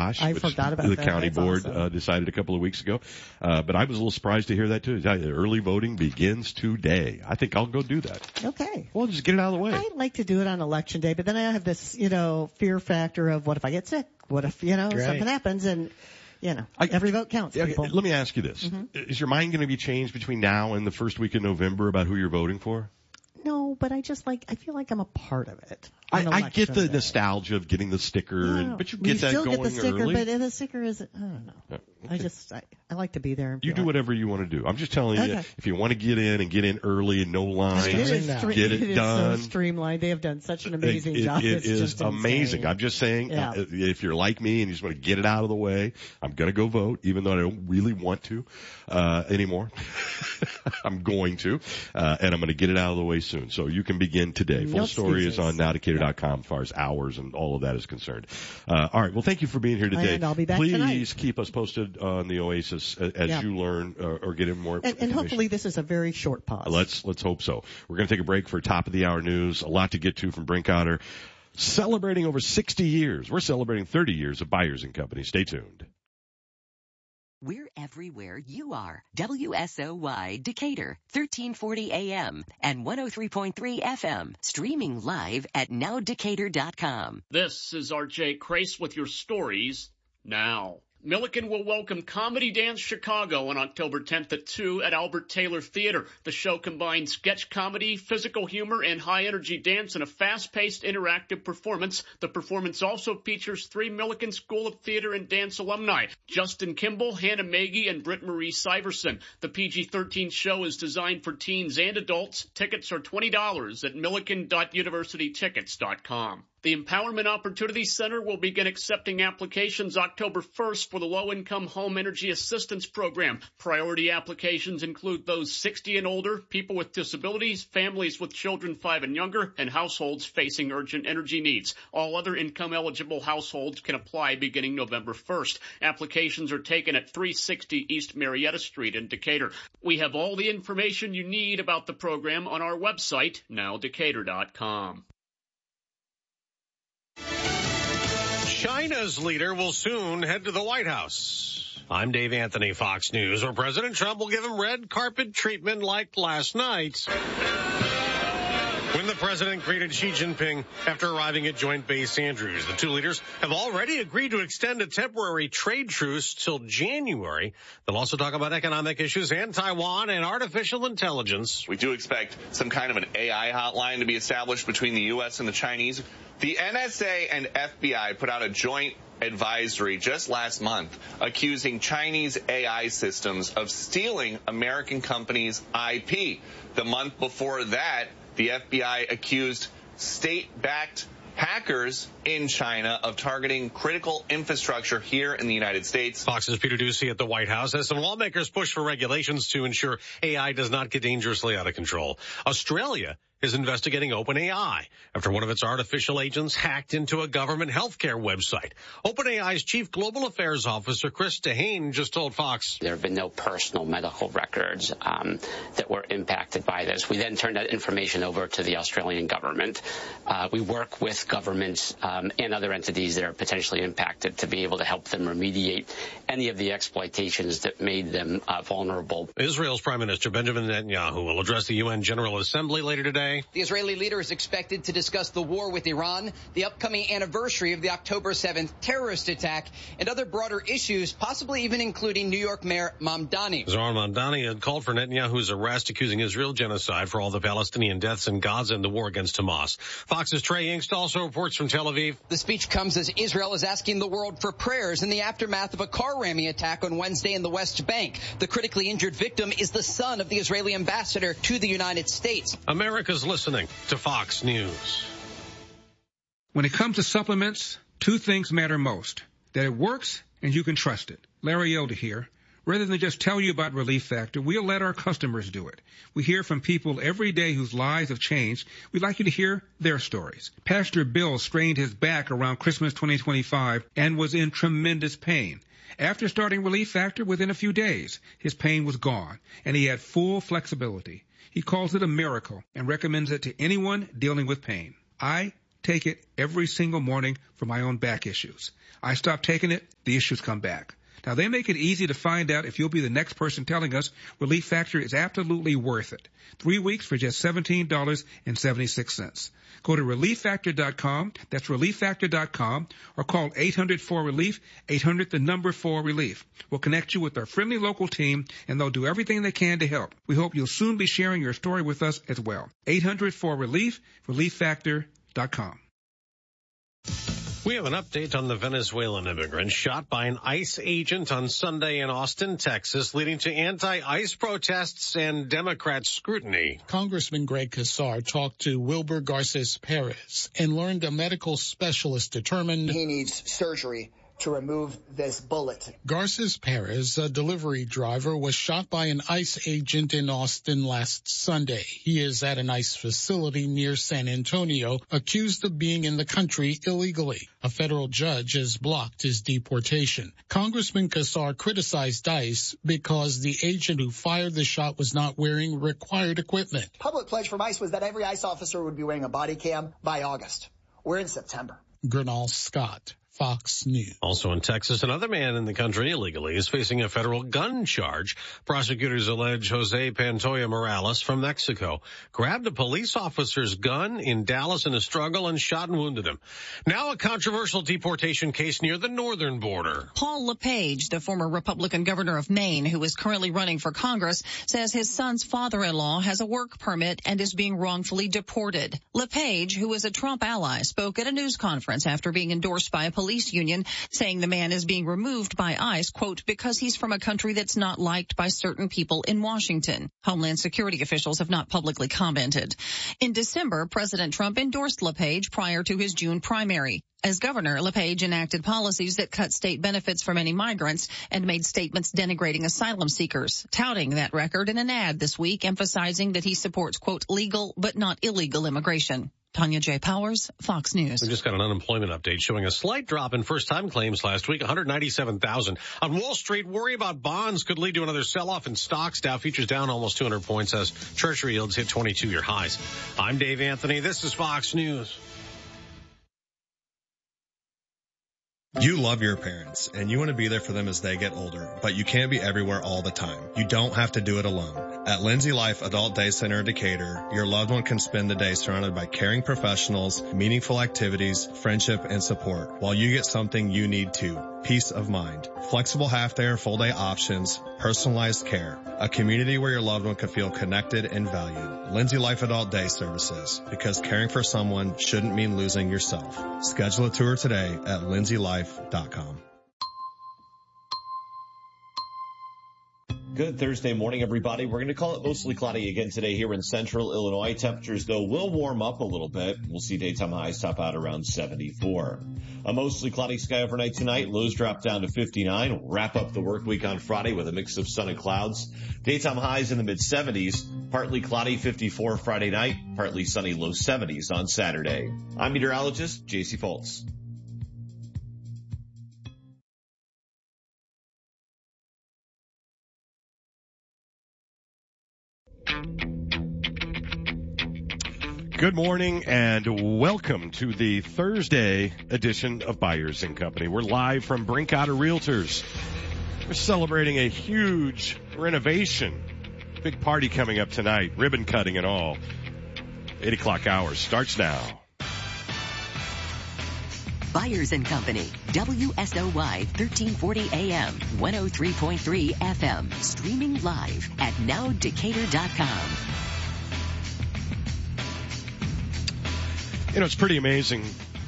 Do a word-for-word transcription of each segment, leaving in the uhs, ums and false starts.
kibosh, I which forgot about the that. county That's board awesome. uh, decided a couple of weeks ago. Uh, but I was a little surprised to hear that too. Early voting begins today. I think I'll go do that. Okay. Well, just get it out of the way. I like to do it on election day, but then I have this, you know, fear factor of what if I get sick? What if, you know, Right. something happens and, you know, I- every vote counts, Okay, people. let me ask you this. Mm-hmm. Is your mind going to be changed between now and the first week of November about who you're voting for? No, but I just like, I feel like I'm a part of it. I, on I get the election day. nostalgia of getting the sticker, Yeah. and, but you We get that still going get the sticker, early. but the sticker is, I don't know. Yeah, I okay. just, I, I like to be there. And You feel do like- whatever you want to do. I'm just telling you, Okay. if you want to get in and get in early and no lines, It is, now. stre- get it it is done. so streamlined. They have done such an amazing it, job. It, it It's is just amazing. insane. I'm just saying, Yeah. uh, if you're like me and you just want to get it out of the way, I'm going to go vote, even though I don't really want to uh anymore. I'm going to, uh, and I'm going to get it out of the way soon. So you can begin today. No Full story excuses. is on now decatur dot com as far as hours and all of that is concerned. Uh, all right. Well, thank you for being here today. And I'll be back Please tonight. keep us posted on the Oasis as, as Yeah. you learn uh, or get in more And, information. and hopefully this is a very short pause. Let's let's hope so. We're going to take a break for top of the hour news. A lot to get to from Brinkotter. Celebrating over sixty years. We're celebrating thirty years of Byers and Company. Stay tuned. We're everywhere you are. W S O Y Decatur, thirteen forty A M and one oh three point three F M. Streaming live at now decatur dot com. This is R J Crace with your stories now. Milliken will welcome Comedy Dance Chicago on October tenth at two at Albert Taylor Theater. The show combines sketch comedy, physical humor, and high-energy dance in a fast-paced interactive performance. The performance also features three Milliken School of Theater and Dance alumni, Justin Kimball, Hannah Magee, and Britt Marie Syverson. The P G thirteen show is designed for teens and adults. Tickets are twenty dollars at milliken dot university tickets dot com. The Empowerment Opportunity Center will begin accepting applications October first for the Low-Income Home Energy Assistance Program. Priority applications include those sixty and older, people with disabilities, families with children five and younger, and households facing urgent energy needs. All other income-eligible households can apply beginning November first. Applications are taken at three sixty East Marietta Street in Decatur. We have all the information you need about the program on our website, now decatur dot com. China's leader will soon head to the White House. I'm Dave Anthony, Fox News, where President Trump will give him red carpet treatment like last night, when the president greeted Xi Jinping after arriving at Joint Base Andrews. The two leaders have already agreed to extend a temporary trade truce till January. They'll also talk about economic issues and Taiwan and artificial intelligence. We do expect some kind of an A I hotline to be established between the U S and the Chinese. The N S A and F B I put out a joint advisory just last month accusing Chinese A I systems of stealing American companies' I P. The month before that, the F B I accused state-backed hackers in China of targeting critical infrastructure here in the United States. Fox's Peter Ducey at the White House as some lawmakers push for regulations to ensure A I does not get dangerously out of control. Australia is investigating OpenAI after one of its artificial agents hacked into a government healthcare website. OpenAI's chief global affairs officer, Chris Dehane, just told Fox. There have been no personal medical records um, that were impacted by this. We then turned that information over to the Australian government. Uh, we work with governments um, and other entities that are potentially impacted to be able to help them remediate any of the exploitations that made them uh, vulnerable. Israel's Prime Minister Benjamin Netanyahu will address the U N General Assembly later today. The Israeli leader is expected to discuss the war with Iran, the upcoming anniversary of the October seventh terrorist attack, and other broader issues, possibly even including New York Mayor Mamdani. Zohar Mamdani had called for Netanyahu's arrest, accusing Israel genocide for all the Palestinian deaths in Gaza and the war against Hamas. Fox's Trey Inkst also reports from Tel Aviv. The speech comes as Israel is asking the world for prayers in the aftermath of a car ramming attack on Wednesday in the West Bank. The critically injured victim is the son of the Israeli ambassador to the United States. America's listening to Fox News. When it comes to supplements, two things matter most: that it works and you can trust it. Larry Elder here. Rather than just tell you about Relief Factor, we'll let our customers do it. We hear from people every day whose lives have changed. We'd like you to hear their stories. Pastor Bill strained his back around Christmas twenty twenty-five and was in tremendous pain. After starting Relief Factor, within a few days, his pain was gone, and he had full flexibility. He calls it a miracle and recommends it to anyone dealing with pain. I take it every single morning for my own back issues. I stop taking it, the issues come back. Now, they make it easy to find out if you'll be the next person telling us Relief Factor is absolutely worth it. Three weeks for just seventeen dollars and seventy-six cents. Go to relief factor dot com, that's relief factor dot com, or call eight hundred four relief, eight hundred the number four relief. We'll connect you with our friendly local team, and they'll do everything they can to help. We hope you'll soon be sharing your story with us as well. eight hundred four relief, relief factor dot com. We have an update on the Venezuelan immigrant shot by an ICE agent on Sunday in Austin, Texas, leading to anti-ICE protests and Democrat scrutiny. Congressman Greg Casar talked to Wilbur Garces Perez and learned a medical specialist determined he needs surgery to remove this bullet. Garces Perez, a delivery driver, was shot by an ICE agent in Austin last Sunday. He is at an ICE facility near San Antonio, accused of being in the country illegally. A federal judge has blocked his deportation. Congressman Casar criticized ICE because the agent who fired the shot was not wearing required equipment. Public pledge from ICE was that every ICE officer would be wearing a body cam by August. We're in September. Gernal Scott, Fox News. Also in Texas, another man in the country illegally is facing a federal gun charge. Prosecutors allege Jose Pantoja Morales from Mexico grabbed a police officer's gun in Dallas in a struggle and shot and wounded him. Now a controversial deportation case near the northern border. Paul LePage, the former Republican governor of Maine, who is currently running for Congress, says his son's father-in-law has a work permit and is being wrongfully deported. LePage, who is a Trump ally, spoke at a news conference after being endorsed by a police police union, saying the man is being removed by ICE, quote, because he's from a country that's not liked by certain people in Washington. Homeland Security officials have not publicly commented. In December, President Trump endorsed LePage prior to his June primary. As governor, LePage enacted policies that cut state benefits for many migrants and made statements denigrating asylum seekers, touting that record in an ad this week, emphasizing that he supports, quote, legal but not illegal immigration. Tanya J. Powers, Fox News. We just got an unemployment update showing a slight drop in first-time claims last week, one hundred ninety-seven thousand. On Wall Street, worry about bonds could lead to another sell-off in stocks. Dow futures down almost two hundred points as Treasury yields hit twenty-two-year highs. I'm Dave Anthony. This is Fox News. You love your parents, and you want to be there for them as they get older, but you can't be everywhere all the time. You don't have to do it alone. At Lindsay Life Adult Day Center in Decatur, your loved one can spend the day surrounded by caring professionals, meaningful activities, friendship, and support, while you get something you need too, peace of mind. Flexible half-day or full-day options, personalized care, a community where your loved one can feel connected and valued. Lindsay Life Adult Day Services, because caring for someone shouldn't mean losing yourself. Schedule a tour today at lindsay life dot com. Good Thursday morning, everybody. We're going to call it mostly cloudy again today here in central Illinois. Temperatures, though, will warm up a little bit. We'll see daytime highs top out around seventy-four. A mostly cloudy sky overnight tonight. Lows drop down to fifty-nine. We'll wrap up the work week on Friday with a mix of sun and clouds. Daytime highs in the mid-seventies. Partly cloudy, fifty-four Friday night. Partly sunny, low seventies on Saturday. I'm meteorologist J C Foltz. Good morning and welcome to the Thursday edition of Byers and Company. We're live from Brinkotter Realtors. We're celebrating a huge renovation. Big party coming up tonight, ribbon cutting and all. eight o'clock hour starts now. Byers and Company, W S O Y thirteen forty A M, one oh three point three F M, streaming live at now decatur dot com. You know, it's pretty amazing.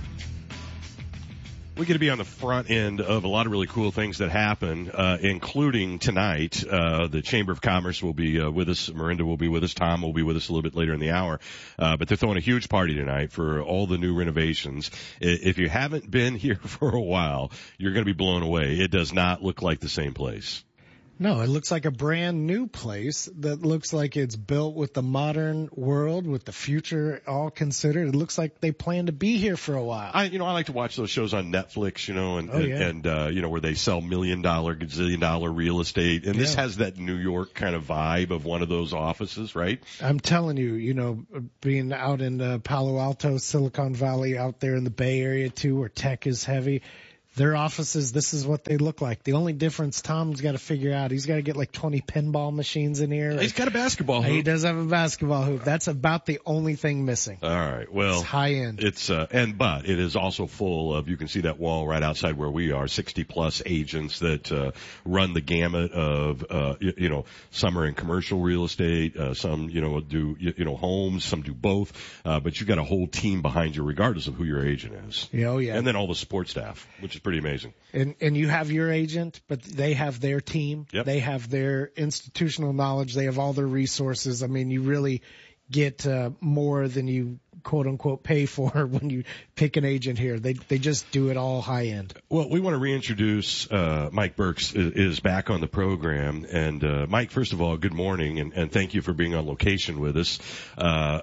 We get to be on the front end of a lot of really cool things that happen, uh, including tonight. Uh, the Chamber of Commerce will be uh, with us. Miranda will be with us. Tom will be with us a little bit later in the hour. Uh, but they're throwing a huge party tonight for all the new renovations. If you haven't been here for a while, you're going to be blown away. It does not look like the same place. No, it looks like a brand new place that looks like it's built with the modern world, with the future all considered. It looks like they plan to be here for a while. I, you know, I like to watch those shows on Netflix, you know, and, oh, yeah. and, and uh, you know, where they sell million dollar, gazillion dollar real estate. And yeah. this has that New York kind of vibe of one of those offices, right? I'm telling you, you know, being out in uh, Palo Alto, Silicon Valley, out there in the Bay Area too, where tech is heavy. Their offices, this is what they look like. The only difference Tom's got to figure out, he's got to get like twenty pinball machines in here. He's got a basketball hoop. He does have a basketball hoop. That's about the only thing missing. All right. Well, it's high end. It's, uh, and, but it is also full of, you can see that wall right outside where we are, sixty plus agents that, uh, run the gamut of, uh, you, you know, some are in commercial real estate, uh, some, you know, do, you, you know, homes, some do both, uh, but you've got a whole team behind you regardless of who your agent is. Yeah, oh, yeah. And then all the support staff, which is pretty amazing. And and you have your agent, but they have their team. Yep. They have their institutional knowledge. They have all their resources. I mean, you really get uh, more than you quote unquote pay for when you pick an agent here. They they just do it all high end. Well, we want to reintroduce uh Mike Burks is, is back on the program, and uh Mike, first of all, good morning, and, and thank you for being on location with us. Uh,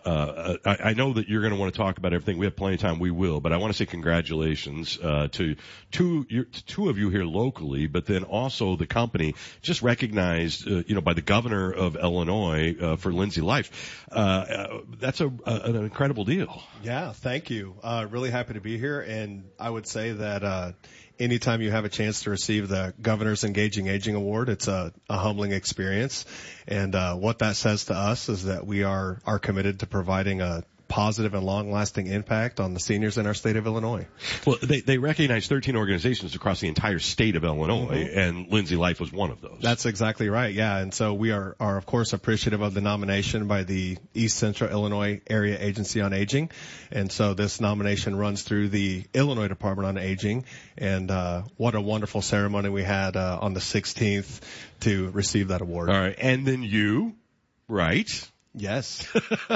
uh I, I know that you're going to want to talk about everything. We have plenty of time. We will, but I want to say congratulations uh to two your, two of you here locally, but then also the company just recognized, uh, you know, by the governor of Illinois uh, for Lindsay Life. Uh, uh that's a, a an incredible deal. Yeah, thank you. Uh, really happy to be here. And I would say that, uh, anytime you have a chance to receive the Governor's Engaging Aging Award, it's a, a humbling experience. And, uh, what that says to us is that we are, are committed to providing a positive and long-lasting impact on the seniors in our state of Illinois. Well, they, they recognize thirteen organizations across the entire state of Illinois, mm-hmm. and Lindsay Life was one of those. That's exactly right, yeah. And so we are, are, of course, appreciative of the nomination by the East Central Illinois Area Agency on Aging. And so this nomination runs through the Illinois Department on Aging. And uh what a wonderful ceremony we had uh on the sixteenth to receive that award. All right, and then you, right? Yes.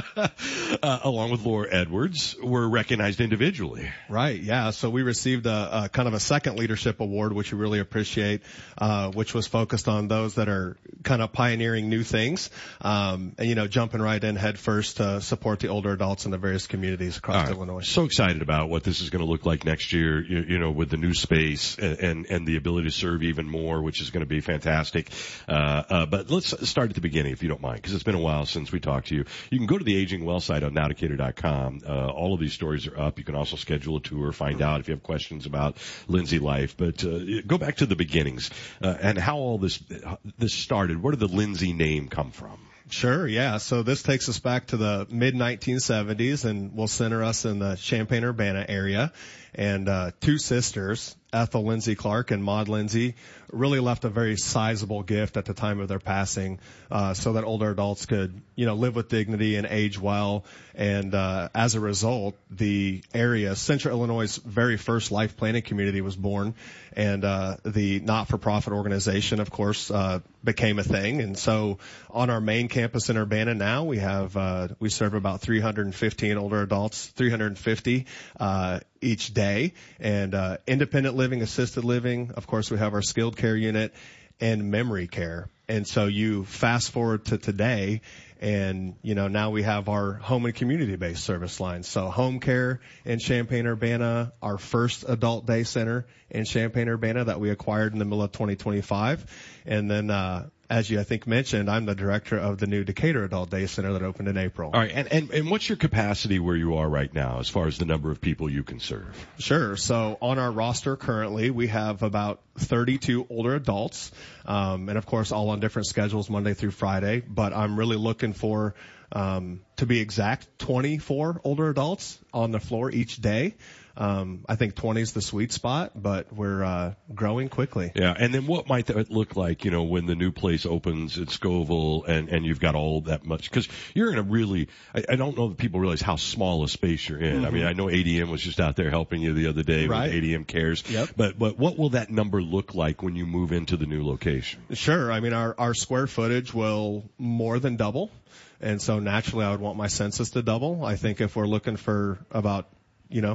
uh, along with Laura Edwards, were recognized individually. Right, yeah. So we received a, a kind of a second leadership award, which we really appreciate, uh, which was focused on those that are kind of pioneering new things, um, and, you know, jumping right in head first to support the older adults in the various communities across right. Illinois. So excited about what this is going to look like next year, you, you know, with the new space and, and, and the ability to serve even more, which is going to be fantastic. Uh, uh, but let's start at the beginning, if you don't mind, because it's been a while since we talked to you. You can go to the Aging Well site on now decatur dot com. Uh, all of these stories are up. You can also schedule a tour, find out if you have questions about Lindsay Life. But uh, go back to the beginnings uh, and how all this this started. Where did the Lindsay name come from? Sure, yeah. So this takes us back to the mid nineteen seventies and will center us in the Champaign-Urbana area. And uh two sisters, Ethel Lindsay Clark and Maud Lindsay, really left a very sizable gift at the time of their passing, uh so that older adults could, you know, live with dignity and age well. And uh as a result, the area, Central Illinois' very first life planning community was born, and uh the not-for-profit organization, of course, uh became a thing. And so on our main campus in Urbana now, we have uh we serve about three hundred fifteen older adults, three hundred fifty uh each day, and uh independent living, assisted living. Of course, we have our skilled care unit and memory care. And so you fast forward to today, and, you know, now we have our home and community-based service lines. So home care in Champaign-Urbana, our first adult day center in Champaign-Urbana that we acquired in the middle of twenty twenty-five. And then, uh, as you, I think, mentioned, I'm the director of the new Decatur Adult Day Center that opened in April. All right. And, and, and what's your capacity where you are right now as far as the number of people you can serve? Sure. So on our roster currently, we have about thirty-two older adults, um, and of course, all on different schedules Monday through Friday. But I'm really looking for, um, to be exact, twenty-four older adults on the floor each day. Um, I think twenty is the sweet spot, but we're uh, growing quickly. Yeah, and then what might that look like, you know, when the new place opens at Scoville and, and you've got all that much? Because you're in a really, I, I don't know that people realize how small a space you're in. Mm-hmm. I mean, I know A D M was just out there helping you the other day right. with A D M Cares. Yep. But, but what will that number look like when you move into the new location? Sure. I mean, our, our square footage will more than double. And so naturally I would want my census to double. I think if we're looking for about, you know,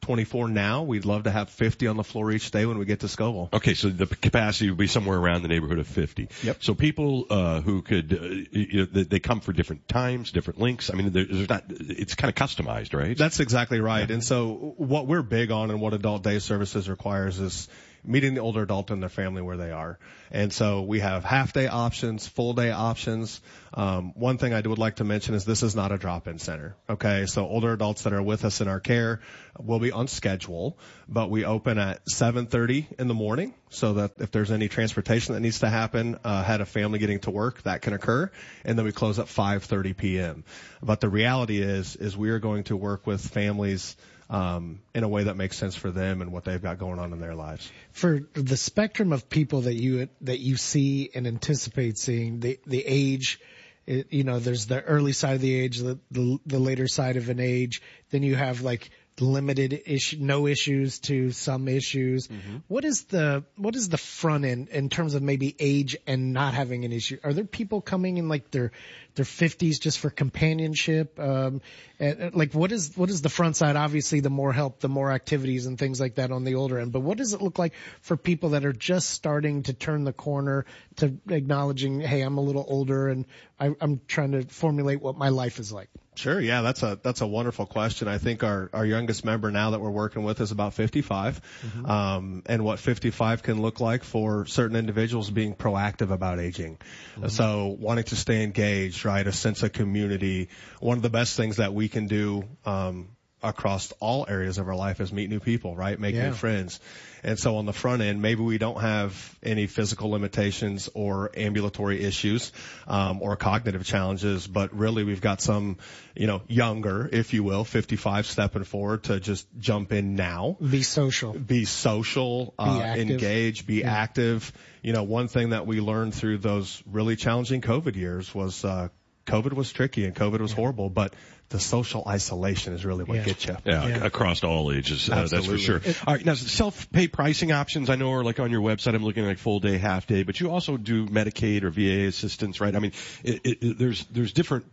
twenty-four now. We'd love to have fifty on the floor each day when we get to Scoville. Okay, so the capacity would be somewhere around the neighborhood of fifty. Yep. So people uh, who could, uh, you know, they, they come for different times, different links. I mean, there- there's not. It's kind of customized, right? That's exactly right. And so what we're big on and what adult day services requires is meeting the older adult and their family where they are. And so we have half day options, full day options. Um, one thing I would like to mention is this is not a drop-in center. Okay. So older adults that are with us in our care will be on schedule, but we open at seven thirty in the morning so that if there's any transportation that needs to happen, uh, ahead of family getting to work, that can occur. And then we close at five thirty p.m. But the reality is, is we are going to work with families um, in a way that makes sense for them and what they've got going on in their lives. For the spectrum of people that you that you see and anticipate seeing, the the age, it, you know, there's the early side of the age, the, the the later side of an age. Then you have like limited issue, no issues to some issues. Mm-hmm. What is the what is the front end in terms of maybe age and not having an issue? Are there people coming in like their their fifties just for companionship? Um, and, and like what is what is the front side? Obviously, the more help, the more activities and things like that on the older end. But what does it look like for people that are just starting to turn the corner to acknowledging, hey, I'm a little older and I, I'm trying to formulate what my life is like? Sure. Yeah, that's a, that's a wonderful question. I think our, our youngest member now that we're working with is about fifty-five. Mm-hmm. Um, and what fifty-five can look like for certain individuals being proactive about aging. Mm-hmm. So wanting to stay engaged, right? A sense of community. One of the best things that we can do, um, across all areas of our life is meet new people, right? Make Yeah. new friends. And so on the front end, maybe we don't have any physical limitations or ambulatory issues, um, or cognitive challenges, but really we've got some, you know, younger, if you will, fifty-five stepping forward to just jump in now. Be social. Be social, uh, active. engage, be Yeah. active. You know, one thing that we learned through those really challenging COVID years was, uh, COVID was tricky and COVID was horrible, but the social isolation is really what Yeah. gets you. Yeah, Yeah. across all ages, uh, that's for Absolutely. sure. All right, now self-pay pricing options, I know are like on your website. I'm looking at like full day, half day, but you also do Medicaid or V A assistance, right? I mean, it, it, it, there's there's different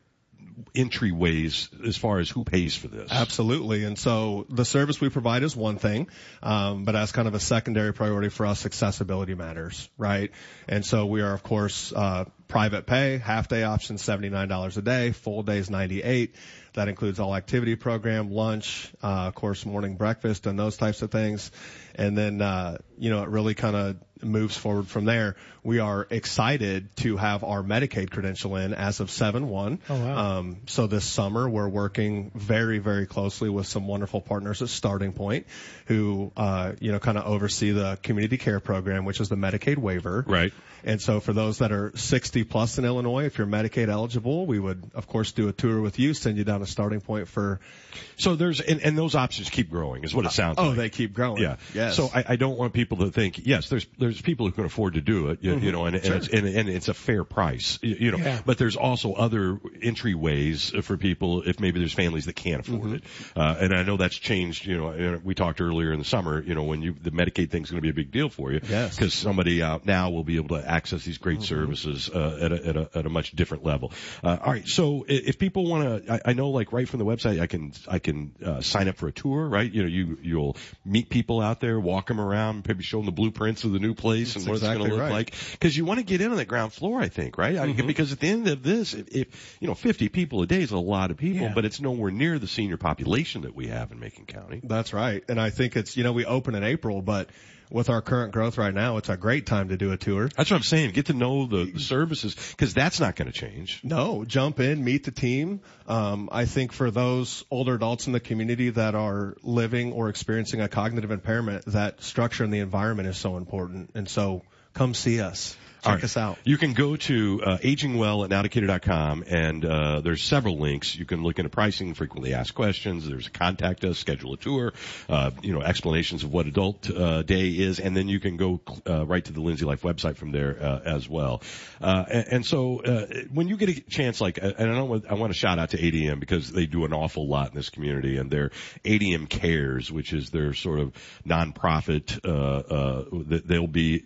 entryways as far as who pays for this. Absolutely. And so the service we provide is one thing, um, but as kind of a secondary priority for us, accessibility matters, right? And so we are, of course, uh, private pay, half day option, seventy-nine dollars a day, full days, ninety-eight. That includes all activity program, lunch, uh, of course, morning breakfast and those types of things. And then, uh, you know, it really kind of moves forward from there. We are excited to have our Medicaid credential in as of seven one. Oh, wow. Um, so this summer we're working very, very closely with some wonderful partners at Starting Point who, uh, you know, kind of oversee the community care program, which is the Medicaid waiver. Right. And so for those that are sixty plus in Illinois, if you're Medicaid eligible, we would, of course, do a tour with you, send you down to Starting Point for. So there's, and, and those options keep growing is what it sounds Oh, like. they keep growing. Yeah. Yes. So I, I don't want people to think, yes, there's, there's people who can afford to do it, you, Mm-hmm. you know, and, Sure. and, it's, and, and it's a fair price, you, you know, Yeah. but there's also other entryways for people if maybe there's families that can't afford Mm-hmm. it. Uh, and I know that's changed, you know, we talked earlier in the summer, you know, when you, the Medicaid thing's going to be a big deal for you. Yes. Because somebody out now will be able to access these great mm-hmm. services, uh, at a, at a, at a much different level. Uh, all right. So if people want to, I, I know like right from the website, I can, I can, uh, sign up for a tour, right? You know, you, you'll meet people out there, walk them around, maybe show them the blueprints of the new place That's and what exactly it's going to look right. like. Because you want to get in on the ground floor, I think, right? I mean, Mm-hmm. because at the end of this, if, if, you know, fifty people a day is a lot of people, Yeah. but it's nowhere near the senior population that we have in Macon County. That's right. And I think it's, you know, we open in April, but with our current growth right now, it's a great time to do a tour. That's what I'm saying. Get to know the, the services because that's not going to change. No, jump in, meet the team. Um, I think for those older adults in the community that are living or experiencing a cognitive impairment, that structure and the environment is so important. And so come see us. Check All right. us out. You can go to uh, aging well at now decatur dot com, and uh, there's several links. You can look into pricing, frequently asked questions. There's a contact us, schedule a tour, uh, you know, explanations of what adult uh, day is, and then you can go uh, right to the Lindsay Life website from there uh, as well. Uh, and, and so uh, when you get a chance, like, and I don't, I want to shout out to A D M because they do an awful lot in this community, and their A D M Cares, which is their sort of nonprofit, uh, uh, they'll be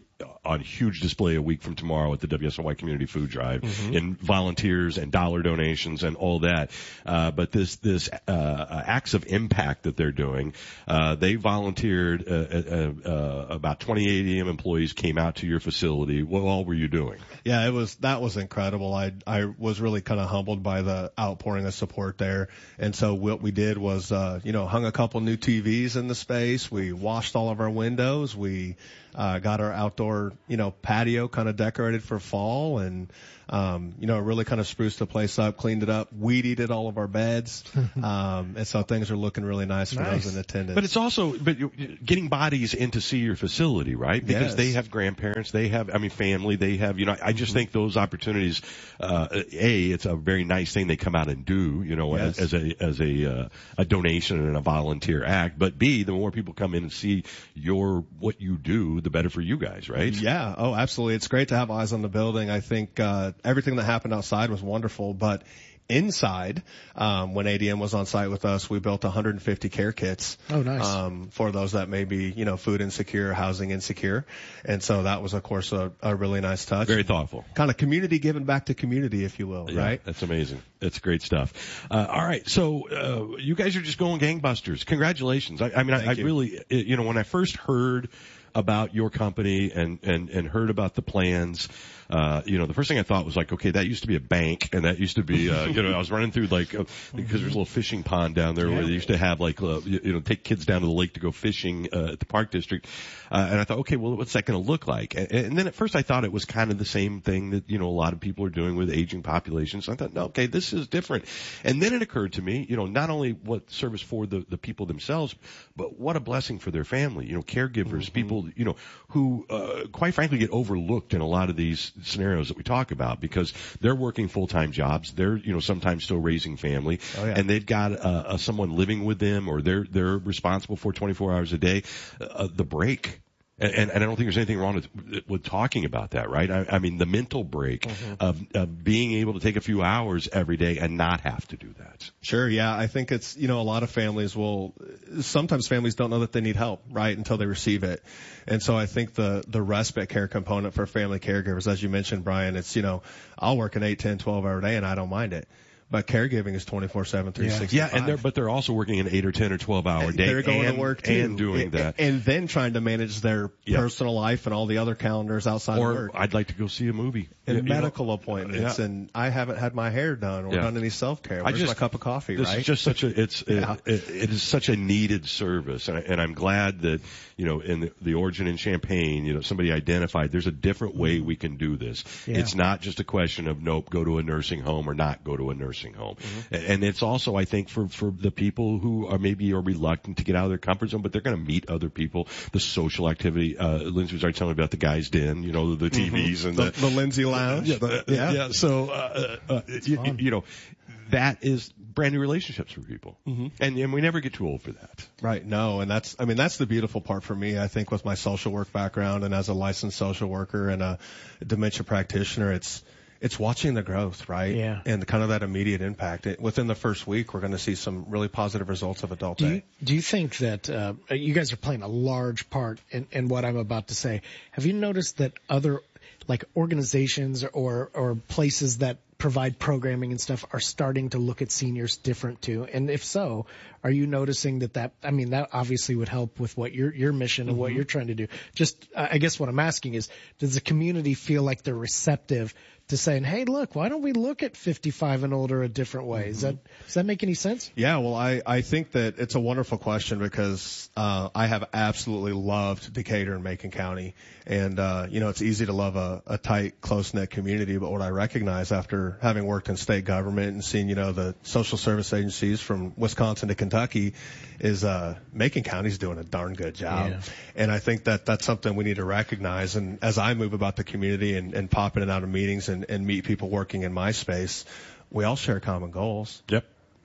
on huge display a week from tomorrow at the W S O Y Community Food Drive mm-hmm. in volunteers and dollar donations and all that. Uh, but this, this, uh, acts of impact that they're doing, uh, they volunteered, uh, uh, uh, about twenty-eight A D M employees came out to your facility. What all were you doing? Yeah, it was, that was incredible. I, I was really kind of humbled by the outpouring of support there. And so what we did was, uh, you know, hung a couple new T Vs in the space. We washed all of our windows. We, uh, got our outdoor, you know, patio kind of decorated for fall and, um, you know, really kind of spruced the place up, cleaned it up, weed eated all of our beds. um, and so things are looking really nice for nice. those in attendance. But it's also, but you're getting bodies in to see your facility, right? Because yes. they have grandparents, they have, I mean, family, they have, you know, I just mm-hmm. think those opportunities, uh, A, it's a very nice thing they come out and do, you know, yes. as, as a, as a, uh, a donation and a volunteer act. But B, the more people come in and see your, what you do, the better for you guys, right? Yeah. Oh, absolutely. It's great to have eyes on the building. I think, uh, everything that happened outside was wonderful, but inside, um, when A D M was on site with us, we built one hundred fifty care kits. Oh, nice. Um, for those that may be, you know, food insecure, housing insecure. And so that was, of course, a, a really nice touch. Very thoughtful. Kind of community giving back to community, if you will, yeah, right? That's amazing. That's great stuff. Uh, all right. So, uh, you guys are just going gangbusters. Congratulations. I, I mean, I, I really, you know, when I first heard about your company and, and, and heard about the plans, uh, you know, the first thing I thought was like, okay, that used to be a bank and that used to be, uh, you know, I was running through like, uh, because there's a little fishing pond down there yeah. where they used to have like, uh, you, you know, take kids down to the lake to go fishing, uh, at the park district. Uh, and I thought, okay, well, what's that going to look like? And, and then at first I thought it was kind of the same thing that, you know, a lot of people are doing with aging populations. I thought, no, okay, this is different. And then it occurred to me, you know, not only what service for the, the people themselves, but what a blessing for their family, you know, caregivers, mm-hmm. people, you know, who, uh, quite frankly get overlooked in a lot of these scenarios that we talk about because they're working full-time jobs. They're, you know, sometimes still raising family oh, yeah. and they've got, uh, uh, someone living with them or they're, they're responsible for twenty-four hours a day, uh, the break. And, and, and I don't think there's anything wrong with, with talking about that, right? I, I mean, the mental break mm-hmm. of, of being able to take a few hours every day and not have to do that. Sure, yeah. I think it's, you know, a lot of families will, sometimes families don't know that they need help, right, until they receive it. And so I think the, the respite care component for family caregivers, as you mentioned, Brian, it's, you know, I'll work an eight, ten, twelve hour day and I don't mind it. But caregiving is twenty-four seven, three sixty-five. Yeah, and they're, but they're also working an eight or ten or twelve hour day. They're going and, to work too. And doing and, that. And then trying to manage their yep. personal life and all the other calendars outside or of work. I'd like to go see a movie. And you medical know, appointments. Yeah. And I haven't had my hair done or yeah. done any self-care. Where's I just, my cup of coffee, this right? Is just such a, it's, yeah. it, it, it is such a needed service. And, I, and I'm glad that, you know, in the, the Origin in Champaign, you know, somebody identified there's a different way we can do this. Yeah. It's not just a question of, nope, go to a nursing home or not go to a nursing home. Mm-hmm. And it's also, I think, for, for the people who are maybe are reluctant to get out of their comfort zone, but they're going to meet other people, the social activity. Uh, Lindsay was already telling me about the Guy's Den, you know, the T Vs mm-hmm. and the, the, the Lindsay Lounge. Yeah, the, yeah. yeah. So, uh, uh, you, you know, that is brand new relationships for people. Mm-hmm. And, and we never get too old for that. Right. No. And that's, I mean, that's the beautiful part for me. I think with my social work background and as a licensed social worker and a dementia practitioner, it's, it's watching the growth, right? Yeah. And kind of that immediate impact. It, within the first week, we're going to see some really positive results of Adult do Day. You, do you think that uh, you guys are playing a large part in, in what I'm about to say? Have you noticed that other like organizations or or places that provide programming and stuff are starting to look at seniors different too? And if so, are you noticing that that, I mean, that obviously would help with what your, your mission and mm-hmm. what you're trying to do. Just, I guess what I'm asking is, does the community feel like they're receptive to saying, hey, look, why don't we look at fifty-five and older a different way? Mm-hmm. Is that, does that make any sense? Yeah, well, I, I think that it's a wonderful question because, uh, I have absolutely loved Decatur and Macon County. And, uh, you know, it's easy to love a, a tight, close-knit community, but what I recognize after having worked in state government and seeing, you know, the social service agencies from Wisconsin to Kentucky is, uh, Macon County's doing a darn good job. Yeah. And I think that that's something we need to recognize. And as I move about the community and, and pop in and out of meetings and, and meet people working in my space, we all share common goals. Yep.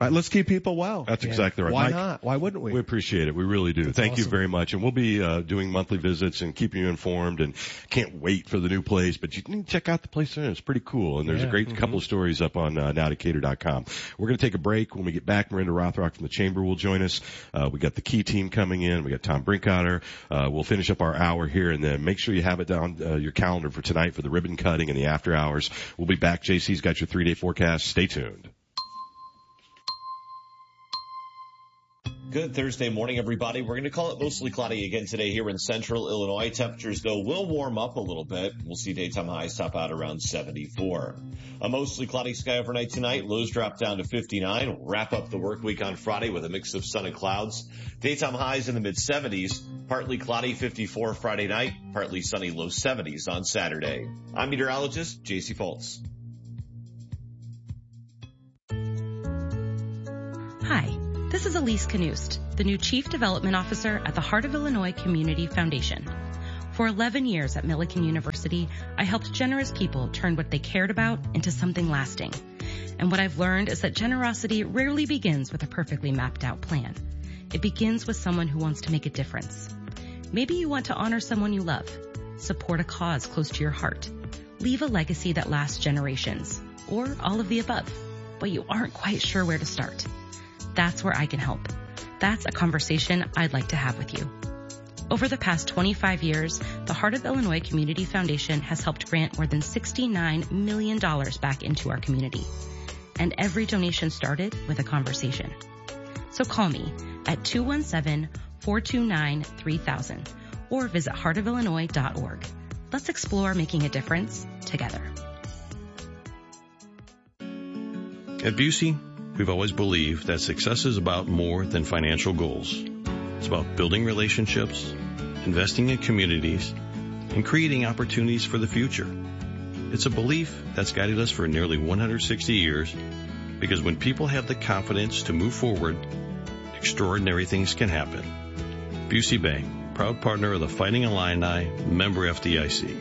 Right, let's keep people well. That's exactly right. Why Mike, not? Why wouldn't we? We appreciate it. We really do. That's Thank awesome. you very much. And we'll be uh, doing monthly visits and keeping you informed. And can't wait for the new place. But you can check out the place. It's pretty cool. And there's Yeah. a great Mm-hmm. couple of stories up on uh, now decatur dot com. We're going to take a break. When we get back, Miranda Rothrock from the Chamber will join us. Uh, we got the Key team coming in. We got Tom Brinkotter. Uh, we'll finish up our hour here, and then make sure you have it down uh, your calendar for tonight for the ribbon cutting and the after hours. We'll be back. J C's got your three-day forecast. Stay tuned. Good Thursday morning, everybody. We're going to call it mostly cloudy again today here in central Illinois. Temperatures, though, will warm up a little bit. We'll see daytime highs top out around seventy-four. A mostly cloudy sky overnight tonight. Lows drop down to fifty-nine. We'll wrap up the work week on Friday with a mix of sun and clouds. Daytime highs in the mid-seventies. Partly cloudy, fifty-four Friday night. Partly sunny, low seventies on Saturday. I'm meteorologist J C Foltz. Hi. This is Elise Knust, the new Chief Development Officer at the Heart of Illinois Community Foundation. For eleven years at Millikan University, I helped generous people turn what they cared about into something lasting. And what I've learned is that generosity rarely begins with a perfectly mapped out plan. It begins with someone who wants to make a difference. Maybe you want to honor someone you love, support a cause close to your heart, leave a legacy that lasts generations, or all of the above, but you aren't quite sure where to start. That's where I can help. That's a conversation I'd like to have with you. Over the past twenty-five years, the Heart of Illinois Community Foundation has helped grant more than sixty-nine million dollars back into our community. And every donation started with a conversation. So call me at two one seven, four two nine, three thousand or visit heart of illinois dot org. Let's explore making a difference together. At Busey, we've always believed that success is about more than financial goals. It's about building relationships, investing in communities, and creating opportunities for the future. It's a belief that's guided us for nearly one hundred sixty years, because when people have the confidence to move forward, extraordinary things can happen. Busey Bank, proud partner of the Fighting Illini, member F D I C.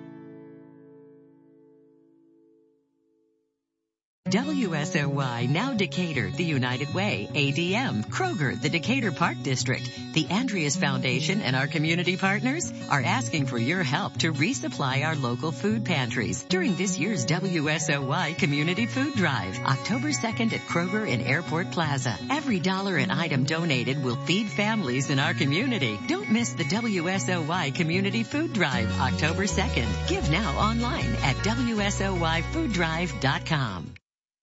W S O Y, now Decatur, the United Way, A D M, Kroger, the Decatur Park District, the Andreas Foundation, and our community partners are asking for your help to resupply our local food pantries during this year's W S O Y Community Food Drive, October second at Kroger in Airport Plaza. Every dollar an item donated will feed families in our community. Don't miss the W S O Y Community Food Drive, October second. Give now online at W S O Y food drive dot com.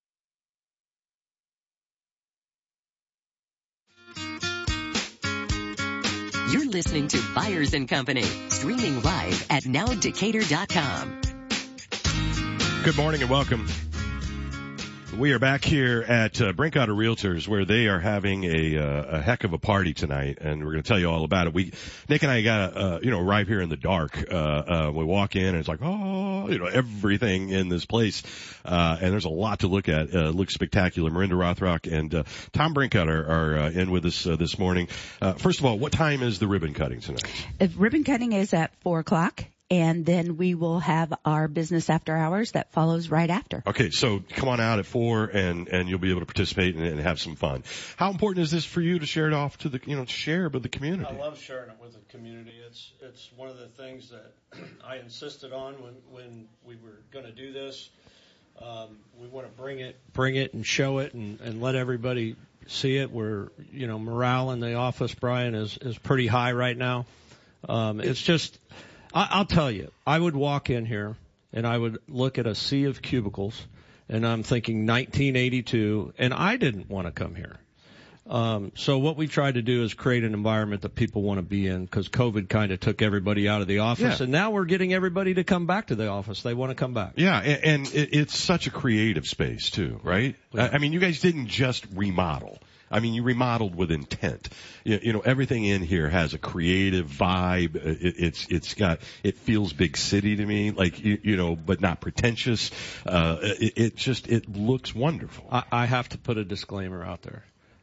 You're listening to Byers and Company, streaming live at now decatur dot com. Good morning and welcome. We are back here at uh, Brinkotter Realtors, where they are having a, uh, a heck of a party tonight, and we're going to tell you all about it. We, Nick and I got to, uh, you know, arrive here in the dark. Uh, uh, we walk in and it's like, oh, you know, everything in this place. Uh, and there's a lot to look at. Uh, looks spectacular. Miranda Rothrock and, uh, Tom Brinkotter are, uh, in with us, uh, this morning. Uh, first of all, what time is the ribbon cutting tonight? The ribbon cutting is at four o'clock. And then we will have our business after hours that follows right after. Okay, so come on out at four and, and you'll be able to participate and, and have some fun. How important is this for you to share it off to the, you know, share with the community? I love sharing it with the community. It's, it's one of the things that I insisted on when, when we were going to do this. Um, we want to bring it, bring it and show it and, and let everybody see it. We're, you know, morale in the office, Brian, is, is pretty high right now. Um, it's just, I'll tell you, I would walk in here and I would look at a sea of cubicles and I'm thinking nineteen eighty-two and I didn't want to come here. Um, so what we tried to do is create an environment that people want to be in, because COVID kind of took everybody out of the office, yeah. And now we're getting everybody to come back to the office. They want to come back. Yeah, and, and it, it's such a creative space too, right? Yeah. I mean, you guys didn't just remodel. I mean, you remodeled with intent. You, you know, everything in here has a creative vibe. It, it's, it's got, it feels big city to me, like, you, you know, but not pretentious. Uh, it, it just, it looks wonderful. I, I have to put a disclaimer out there.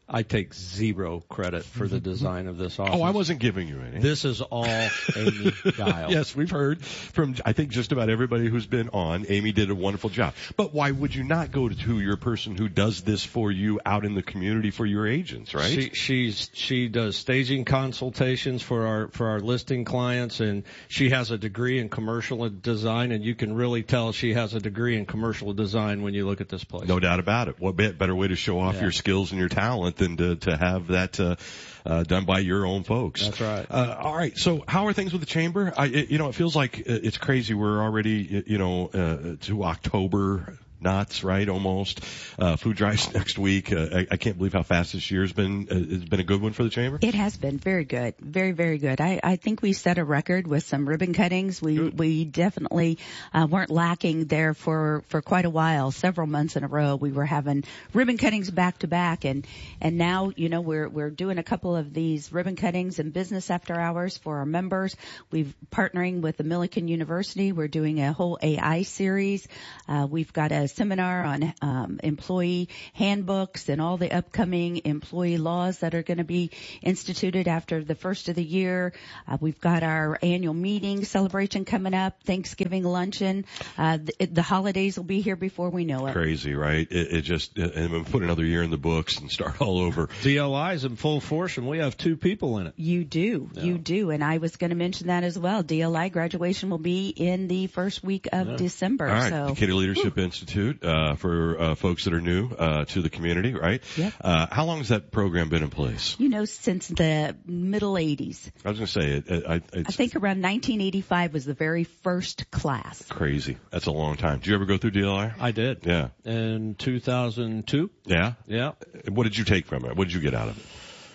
I take zero credit for the design of this office. Oh, I wasn't giving you any. This is all Amy Dial. Yes, we've heard from, I think, just about everybody who's been on. Amy did a wonderful job. But why would you not go to your person who does this for you out in the community for your agents, right? She, she's, she does staging consultations for our, for our listing clients, and she has a degree in commercial design, and you can really tell she has a degree in commercial design when you look at this place. No doubt about it. What better way to show off Yeah. your skills and your talent than to, to have that uh, uh, done by your own folks. That's right. Uh, all right. So how are things with the chamber? I, it, you know, it feels like it's crazy. We're already, you know, uh, to October. Knots, right? Almost. Uh, food drives next week. Uh, I, I can't believe how fast this year's been. Uh, it's been a good one for the chamber. It has been very good, very very good. I, I think we set a record with some ribbon cuttings. We good. we definitely uh, weren't lacking there for for quite a while. Several months in a row, we were having ribbon cuttings back to back, and and now you know we're we're doing a couple of these ribbon cuttings and business after hours for our members. We've partnering with the Millikan University. We're doing a whole A I series. Uh, we've got a seminar on um, employee handbooks and all the upcoming employee laws that are going to be instituted after the first of the year. Uh, we've got our annual meeting celebration coming up, Thanksgiving luncheon. Uh, the, the holidays will be here before we know it. Crazy, right? It, it just, and we'll put another year in the books and start all over. D L I is in full force, and we have two people in it. You do, yeah. you do, and I was going to mention that as well. D L I graduation will be in the first week of yeah. December. All right, so. Decatur Leadership Ooh. Institute. Uh, for uh, folks that are new uh, to the community, right? Yeah. Uh, how long has that program been in place? You know, since the middle eighties. I was going to say, it, it, I, I think around nineteen eighty-five was the very first class. Crazy. That's a long time. Did you ever go through D L I? I did. Yeah. In two thousand two. Yeah? Yeah. What did you take from it? What did you get out of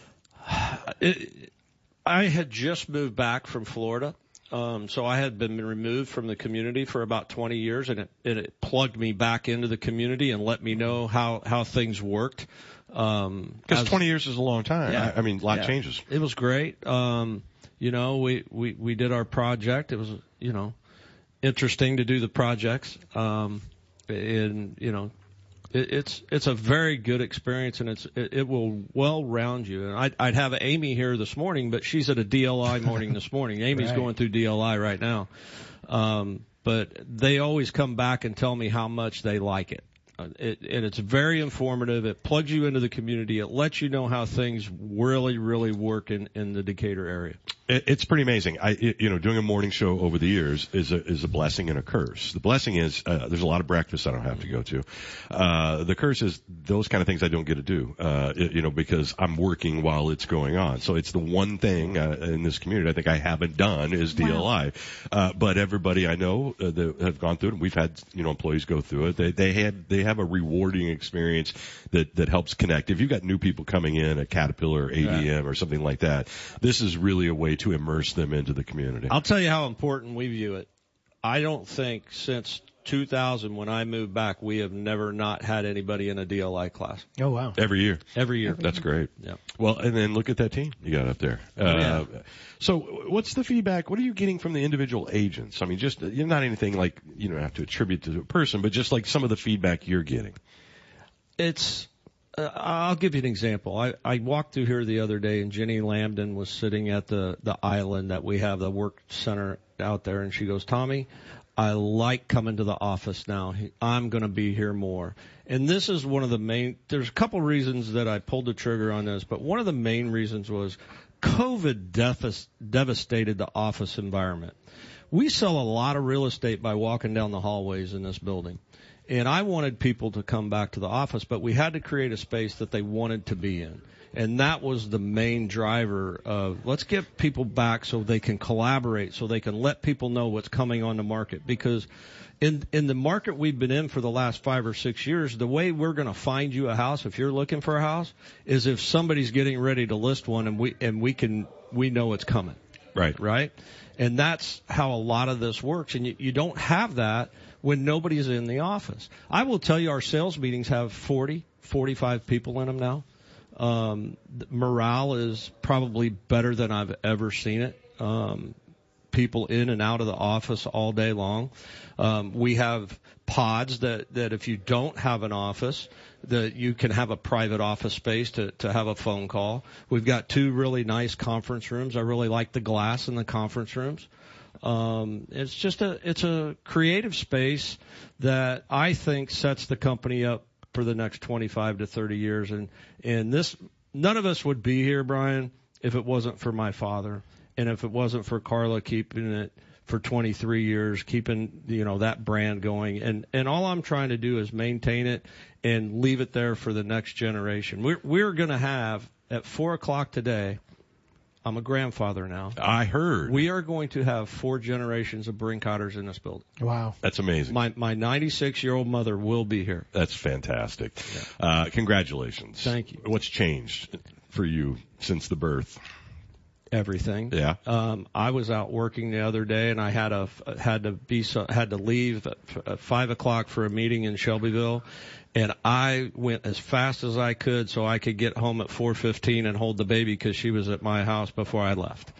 it? it I had just moved back from Florida. Um, so I had been removed from the community for about twenty years, and it, and it plugged me back into the community and let me know how, how things worked. Um, because twenty years is a long time. Yeah, I, I mean, a lot yeah. changes. It was great. Um, you know, we, we, we did our project. It was, you know, interesting to do the projects. Um, and, you know, it, it's, it's a very good experience, and it's, it, it will well round you. And I'd, I'd have Amy here this morning, but she's at a D L I morning this morning. Amy's right. going through D L I right now. Um, but they always come back and tell me how much they like it. Uh, it, and it's very informative. It plugs you into the community. It lets you know how things really, really work in, in the Decatur area. It, it's pretty amazing. I, it, you know, doing a morning show over the years is a, is a blessing and a curse. The blessing is, uh, there's a lot of breakfast I don't have to go to. Uh, the curse is those kind of things I don't get to do, uh, it, you know, because I'm working while it's going on. So it's the one thing, uh, in this community I think I haven't done is D L I. Wow. Uh, but everybody I know uh, that have gone through it, and we've had, you know, employees go through it, they, they had, they have a rewarding experience that, that helps connect. If you've got new people coming in at Caterpillar or A D M yeah. or something like that, this is really a way to immerse them into the community. I'll tell you how important we view it. I don't think since two thousand, when I moved back, we have never not had anybody in a D L I class. Oh, wow. Every year. Every year. That's great. Yeah. Well, and then look at that team you got up there. Oh, yeah. Uh, so what's the feedback? What are you getting from the individual agents? I mean, just, you're not anything like, you don't have to attribute to a person, but just like some of the feedback you're getting. It's, uh, I'll give you an example. I, I walked through here the other day, and Jenny Lambden was sitting at the, the island that we have, the work center out there, and she goes, Tommy, I like coming to the office now. I'm going to be here more. And this is one of the main, there's a couple reasons that I pulled the trigger on this, but one of the main reasons was COVID dev- devastated the office environment. We sell a lot of real estate by walking down the hallways in this building. And I wanted people to come back to the office, but we had to create a space that they wanted to be in. And that was the main driver of let's get people back so they can collaborate, so they can let people know what's coming on the market. Because in in the market we've been in for the last five or six years, the way we're going to find you a house if you're looking for a house is if somebody's getting ready to list one and we and we can we know it's coming. Right. Right? And that's how a lot of this works. And you, you don't have that when nobody's in the office. I will tell you our sales meetings have forty, forty-five people in them now. Um, morale is probably better than I've ever seen it. Um, people in and out of the office all day long. Um, we have pods that, that if you don't have an office, that you can have a private office space to, to have a phone call. We've got two really nice conference rooms. I really like the glass in the conference rooms. Um, it's just a, it's a creative space that I think sets the company up for the next twenty-five to thirty years. And, and this, none of us would be here, Brian, if it wasn't for my father and if it wasn't for Carla keeping it for twenty-three years, keeping, you know, that brand going. And, and all I'm trying to do is maintain it and leave it there for the next generation. We're, we're going to have at four o'clock today, I'm a grandfather now. I heard. We are going to have four generations of Brinkotters in this building. Wow. That's amazing. My my ninety-six-year-old mother will be here. That's fantastic. Yeah. Uh, congratulations. Thank you. What's changed for you since the birth? Everything. Yeah. Um, I was out working the other day, and I had a had to be had to leave at five o'clock for a meeting in Shelbyville, and I went as fast as I could so I could get home at four fifteen and hold the baby because she was at my house before I left.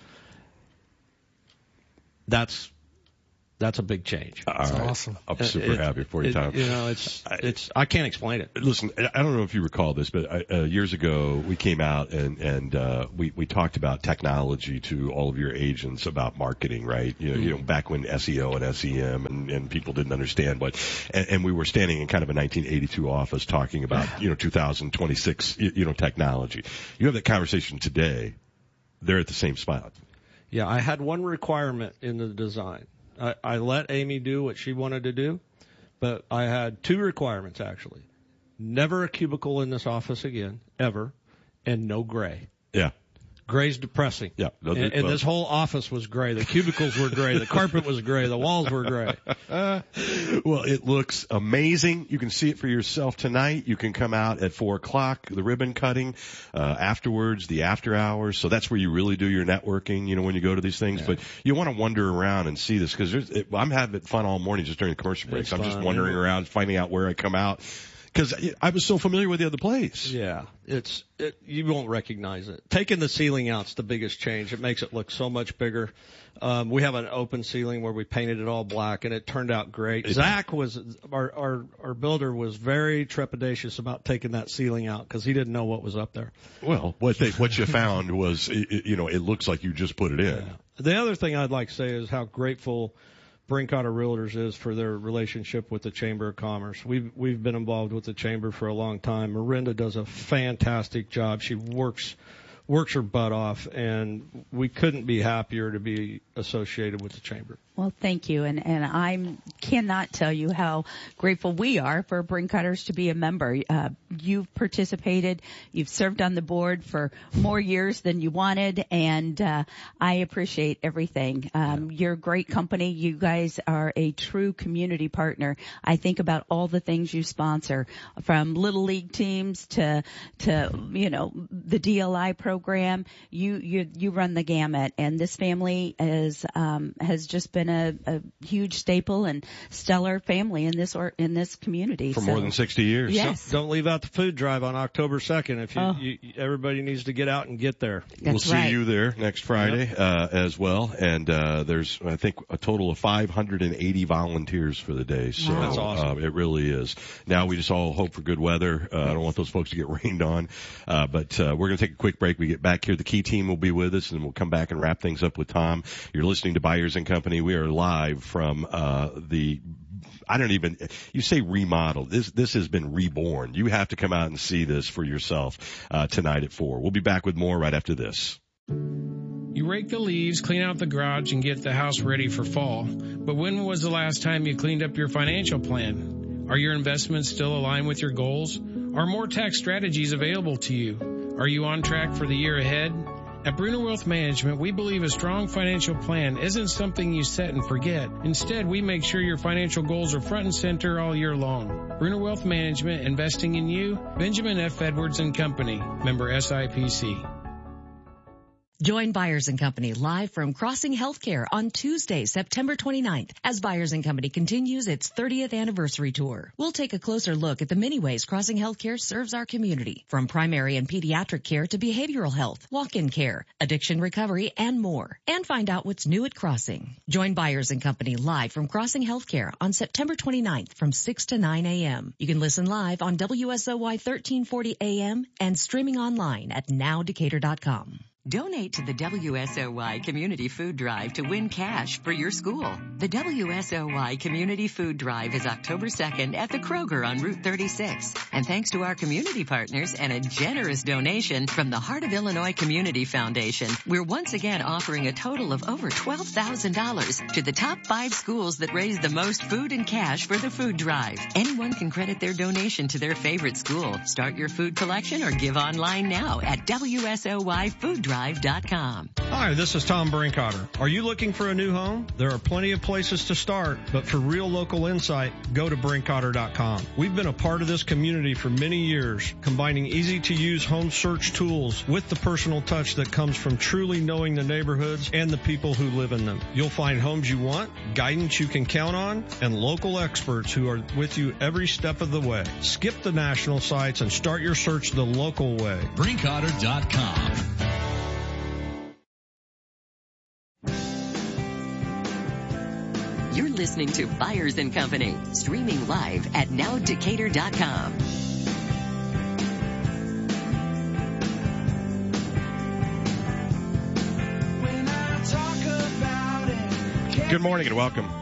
That's that's a big change. That's right. awesome. I'm super it, happy for you, it, Tom. You know, it's it's I can't explain it. Listen, I don't know if you recall this, but I, uh, years ago we came out and and uh, we we talked about technology to all of your agents about marketing, right? You know, mm-hmm. you know, back when S E O and S E M and, and people didn't understand, but and, and we were standing in kind of a nineteen eighty-two office talking about you know two thousand twenty-six you, you know technology. You have that conversation today. They're at the same spot. Yeah, I had one requirement in the design. I, I let Amy do what she wanted to do, but I had two requirements, actually. Never a cubicle in this office again, ever, and no gray. Yeah. Gray's depressing. Yeah. And, and this whole office was gray. The cubicles were gray. The carpet was gray. The walls were gray. Uh, well, it looks amazing. You can see it for yourself tonight. You can come out at four o'clock, the ribbon cutting, uh, afterwards, the after hours. So that's where you really do your networking, you know, when you go to these things. Yeah. But you want to wander around and see this because I'm having fun all morning just during the commercial breaks. It's I'm fun. just wandering around, finding out where I come out. Because I was so familiar with the other place. Yeah, it's it, you won't recognize it. Taking the ceiling out's the biggest change. It makes it look so much bigger. Um, we have an open ceiling where we painted it all black, and it turned out great. It, Zach was our, our our builder was very trepidatious about taking that ceiling out because he didn't know what was up there. Well, what they, what you found was, you know, it looks like you just put it in. Yeah. The other thing I'd like to say is how grateful Brinkotter Realtors is for their relationship with the Chamber of Commerce. We've we've been involved with the Chamber for a long time. Miranda does a fantastic job. She works works her butt off, and we couldn't be happier to be associated with the Chamber. Well, thank you, and and I cannot tell you how grateful we are for Brinkotters to be a member. Uh, you've participated, you've served on the board for more years than you wanted, and uh, I appreciate everything. Um, you're a great company. You guys are a true community partner. I think about all the things you sponsor, from little league teams to to you know the D L I program. You you you run the gamut, and this family is um, has just been A, a huge staple and stellar family in this or in this community for so, more than sixty years. Yes. Don't leave out the food drive on October second. If you, oh. you everybody needs to get out and get there. That's we'll see right. you there next Friday yep. uh, as well. And uh, there's I think a total of five hundred eighty volunteers for the day. So wow. That's awesome. uh, it really is. Now we just all hope for good weather. Uh, I don't want those folks to get rained on. Uh, but uh, we're going to take a quick break. We get back here. The Key team will be with us, and we'll come back and wrap things up with Tom. You're listening to Byers and Company. We are live from uh the I don't even you say remodeled. This this has been reborn. You have to come out and see this for yourself uh tonight at four. We'll be back with more right after this. You rake the leaves, clean out the garage, and get the house ready for fall. But when was the last time you cleaned up your financial plan? Are your investments still aligned with your goals? Are more tax strategies available to you? Are you on track for the year ahead? At Bruner Wealth Management, we believe a strong financial plan isn't something you set and forget. Instead, we make sure your financial goals are front and center all year long. Bruner Wealth Management, investing in you. Benjamin F. Edwards and Company, member S I P C. Join Byers and Company live from Crossing Healthcare on Tuesday, September twenty-ninth, as Byers and Company continues its thirtieth anniversary tour. We'll take a closer look at the many ways Crossing Healthcare serves our community, from primary and pediatric care to behavioral health, walk-in care, addiction recovery, and more. And find out what's new at Crossing. Join Byers and Company live from Crossing Healthcare on September twenty-ninth from six to nine a.m. You can listen live on W S O Y thirteen forty A M and streaming online at now decatur dot com. Donate to the W S O Y Community Food Drive to win cash for your school. The W S O Y Community Food Drive is October second at the Kroger on Route thirty-six. And thanks to our community partners and a generous donation from the Heart of Illinois Community Foundation, we're once again offering a total of over twelve thousand dollars to the top five schools that raise the most food and cash for the food drive. Anyone can credit their donation to their favorite school. Start your food collection or give online now at W S O Y food drive dot com. Hi, this is Tom Brinkotter. Are you looking for a new home? There are plenty of places to start, but for real local insight, go to brinkotter dot com. We've been a part of this community for many years, combining easy-to-use home search tools with the personal touch that comes from truly knowing the neighborhoods and the people who live in them. You'll find homes you want, guidance you can count on, and local experts who are with you every step of the way. Skip the national sites and start your search the local way. brinkotter dot com. You're listening to Byers and Company, streaming live at now decatur dot com. Good morning and welcome.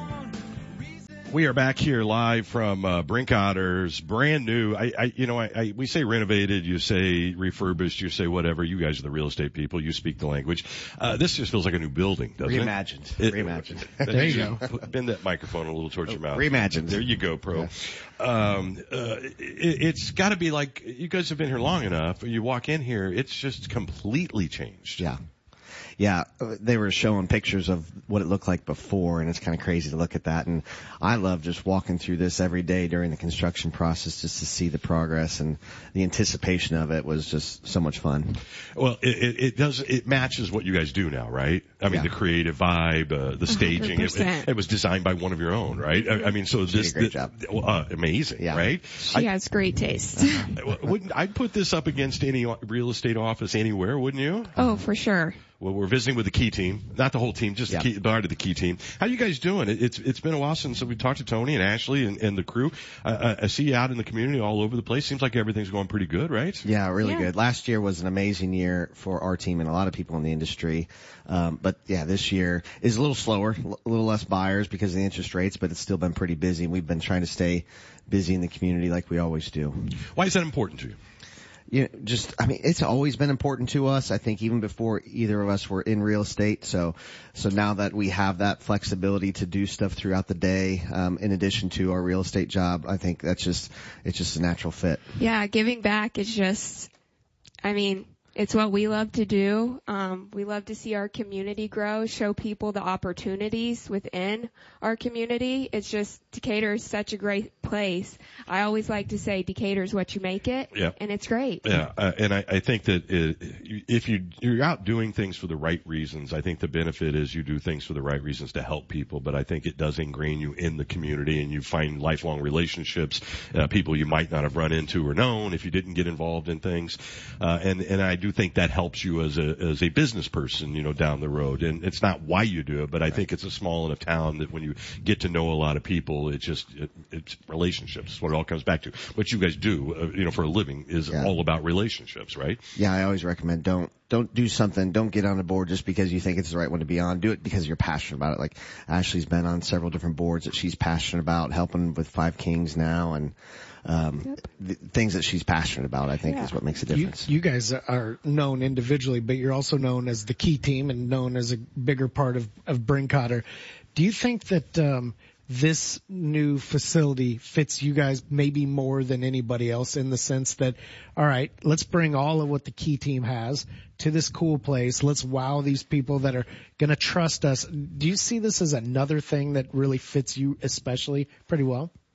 We are back here live from uh, Brinkotter's, brand new. I, I you know, I, I, we say renovated, you say refurbished, you say whatever. You guys are the real estate people. You speak the language. Uh, this just feels like a new building, doesn't Reimagined. it? Reimagined. It, there you go. Bend that microphone a little towards your mouth. Reimagined. There you go, Pro. Yeah. Um, uh, it, it's got to be like, you guys have been here long enough. You walk in here, it's just completely changed. Yeah. Yeah, they were showing pictures of what it looked like before, and it's kind of crazy to look at that. And I love just walking through this every day during the construction process just to see the progress, and the anticipation of it was just so much fun. Well, it, it, it does, it matches what you guys do now, right? I mean, yeah. The creative vibe, uh, the staging, it, it, it was designed by one of your own, right? I, I mean, so she this, did a great the, job. Uh, amazing, yeah. right? She I, has great taste. wouldn't, I'd put this up against any real estate office anywhere, wouldn't you? Oh, for sure. Well, we're visiting with the key team, not the whole team, just yep. the key, part of the key team. How you guys doing? It, it's it's been a while since we talked to Tony and Ashley and, and the crew. Uh, I see you out in the community all over the place. Seems like everything's going pretty good, right? Yeah, really yeah. good. Last year was an amazing year for our team and a lot of people in the industry. Um, but yeah, this year is a little slower, a little less buyers because of the interest rates, but it's still been pretty busy. We've been trying to stay busy in the community like we always do. Why is that important to you? You know, just, I mean, it's always been important to us. I think even before either of us were in real estate. So, so now that we have that flexibility to do stuff throughout the day, um, in addition to our real estate job, I think that's just, it's just a natural fit. Yeah, giving back is just, I mean, it's what we love to do. Um, we love to see our community grow, show people the opportunities within our community. It's just, Decatur is such a great place. I always like to say Decatur is what you make it, yeah. and it's great. Yeah, uh, and I, I think that it, if you, you're out doing things for the right reasons, I think the benefit is you do things for the right reasons to help people, but I think it does ingrain you in the community and you find lifelong relationships, uh, people you might not have run into or known if you didn't get involved in things. Uh, and, and I do think that helps you as a, as a business person, you know, down the road. And it's not why you do it, but I think it's a small enough town that when you get to know a lot of people, it just, it, it's relationships. It's what it all comes back to. What you guys do, uh, you know, for a living is yeah. all about relationships, right? Yeah, I always recommend don't, don't do something, don't get on a board just because you think it's the right one to be on. Do it because you're passionate about it. Like Ashley's been on several different boards that she's passionate about, helping with Five Kings now, and um yep. the things that she's passionate about, I think, yeah. is what makes a difference. You, you guys are known individually, but you're also known as the key team and known as a bigger part of, of Brinkotter. Do you think that um this new facility fits you guys maybe more than anybody else in the sense that, all right, let's bring all of what the key team has to this cool place. Let's wow these people that are going to trust us. Do you see this as another thing that really fits you especially pretty well?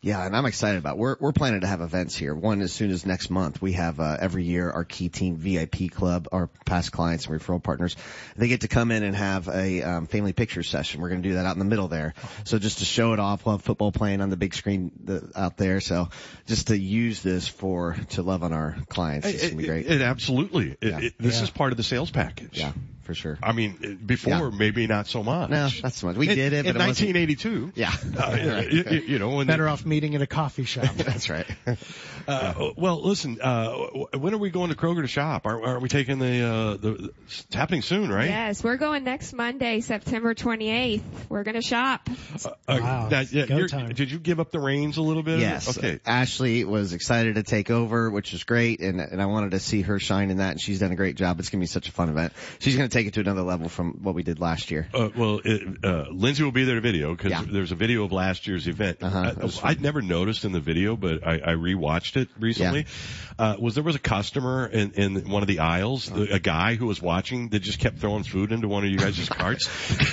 Yeah, and I'm excited about it. We're, we're planning to have events here. One, as soon as next month, we have, uh, every year our Key Team V I P club, our past clients and referral partners. They get to come in and have a, um, family picture session. We're going to do that out in the middle there. So just to show it off, we'll have football playing on the big screen the, out there. So just to use this for, to love on our clients. It's going to be great. It, it absolutely. Yeah. It, it, this yeah. is part of the sales package. Yeah. For sure. I mean, before, yeah. maybe not so much. No, not so much. We in, did it, but in it nineteen eighty-two. Yeah. Uh, right. you, you know, when better they, off meeting at a coffee shop. That's right. Uh, well, listen, uh, when are we going to Kroger to shop? Are, are we taking the, uh, the, it's happening soon, right? Yes, we're going next Monday, September twenty-eighth. We're going to shop. Uh, uh, wow. That, yeah, Go time. Did you give up the reins a little bit? Yes. Okay. Ashley was excited to take over, which is great, and, and I wanted to see her shine in that, and she's done a great job. It's going to be such a fun event. She's going to take it to another level from what we did last year. Uh, well, it, uh, Lindsay will be there to video because yeah. there's a video of last year's event. Uh-huh. I, I'd never noticed in the video, but I, I rewatched it recently. Yeah. Uh, was there was a customer in, in one of the aisles, oh. a guy who was watching that just kept throwing food into one of you guys' carts?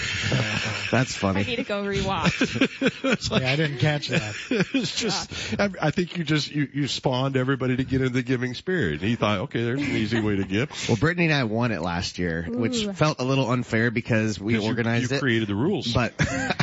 That's funny. I need to go rewatch. like, yeah, I didn't catch that. It's just, I, I think you just, you, you spawned everybody to get in the giving spirit. And he thought, okay, there's an easy way to give. Well, Brittany and I won it last year, Ooh. which felt a little unfair because we organized you, you it. You created the rules. But,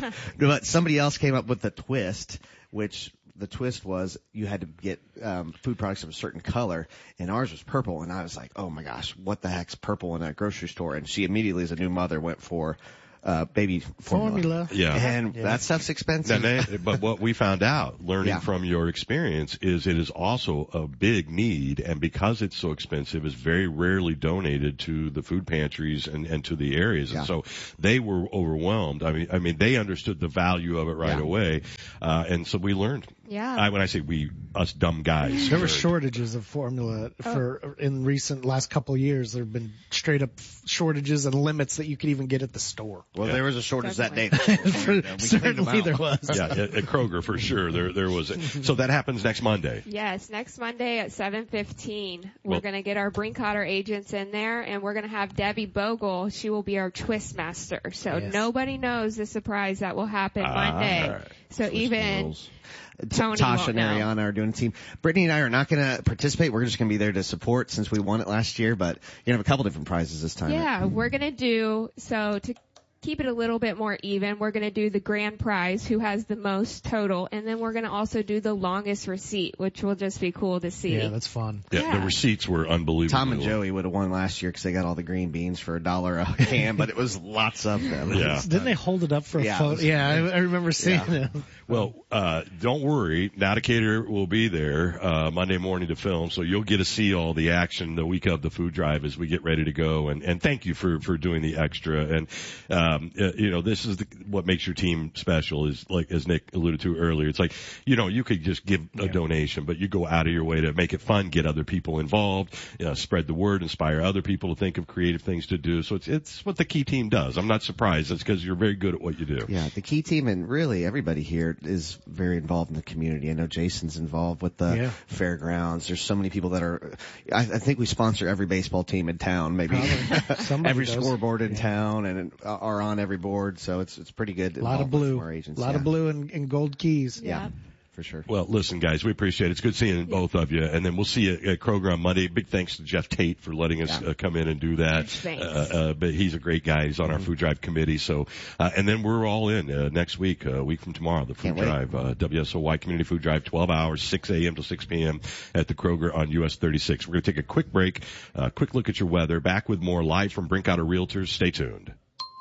but somebody else came up with the twist, which the twist was you had to get um food products of a certain color, and ours was purple. And I was like, oh my gosh, what the heck's purple in a grocery store? And she immediately, as a new mother, went for uh baby formula. formula. Yeah. And yeah. that stuff's expensive. Now, they, but what we found out, learning yeah. from your experience, is it is also a big need, and because it's so expensive, it's very rarely donated to the food pantries and, and to the areas. Yeah. And so they were overwhelmed. I mean, I mean, they understood the value of it right yeah. away, uh, and so we learned. Yeah. I, when I say we, us dumb guys. There were shortages of formula for oh. in recent last couple of years. There have been straight up shortages and limits that you could even get at the store. Well, yeah. there was a shortage Definitely. that day. for, we certainly there was. Yeah, at, at Kroger for sure. There, there was. A, so that happens next Monday. Yes, next Monday at seven fifteen. We're Well, going to get our Brinkotter agents in there, and we're going to have Debbie Bogle. She will be our twist master. So Yes. nobody knows the surprise that will happen Ah, Monday. right. So Twist even rules. Tony Tasha won't and know. Ariana are doing a team. Brittany and I are not going to participate. We're just going to be there to support since we won it last year, but you're going to have a couple different prizes this time. Yeah, we're going to do, so to keep it a little bit more even, we're going to do the grand prize, who has the most total, and then we're going to also do the longest receipt, which will just be cool to see. Yeah, that's fun. Yeah, Yeah. the receipts were unbelievable. Tom and Joey would have won last year because they got all the green beans for a dollar a can, but it was lots of them. Yeah. Didn't they hold it up for a Yeah, photo? it was- Yeah, I, I remember seeing Yeah. it. Well, uh, don't worry. Naudicator will be there, uh, Monday morning to film, so you'll get to see all the action the week of the food drive as we get ready to go. And, and thank you for, for doing the extra. And, um, uh, you know, this is the, what makes your team special is like, as Nick alluded to earlier, it's like, you know, you could just give a Yeah. donation, but you go out of your way to make it fun, get other people involved, you know, spread the word, inspire other people to think of creative things to do. So it's, it's what the Key Team does. I'm not surprised. It's because you're very good at what you do. Yeah, the Key Team and really everybody here is very involved in the community. I know Jason's involved with the Yeah. fairgrounds. There's so many people that are, I, I think we sponsor every baseball team in town, maybe Somebody every does. scoreboard in Yeah. town, and are on every board. So it's it's pretty good. A lot of involvement blue. from our agents. A lot yeah. of blue and, and gold keys. Yeah. For sure. Well, listen, guys, we appreciate it. It's good seeing both of you. And then we'll see you at Kroger on Monday. Big thanks to Jeff Tate for letting us Yeah. uh, come in and do that. Huge thanks. Uh, uh, but he's a great guy. He's on our food drive committee. So, uh, and then we're all in uh, next week, a week from tomorrow, the food Can't wait. drive, uh, W S O Y Community Food Drive, twelve hours, six a.m. to six p.m. at the Kroger on U S thirty-six. We're going to take a quick break, uh, quick look at your weather. Back with more live from Brinkotter Realtors. Stay tuned.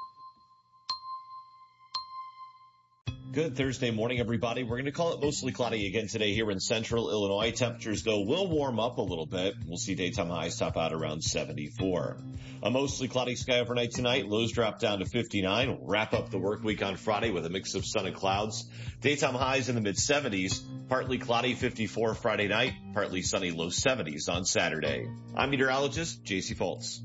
Good Thursday morning, everybody. We're going to call it mostly cloudy again today here in central Illinois. Temperatures, though, will warm up a little bit. We'll see daytime highs top out around seventy-four. A mostly cloudy sky overnight tonight. Lows drop down to fifty-nine. We'll wrap up the work week on Friday with a mix of sun and clouds. Daytime highs in the mid-seventies. Partly cloudy, fifty-four Friday night. Partly sunny, low seventies on Saturday. I'm meteorologist J C Foltz.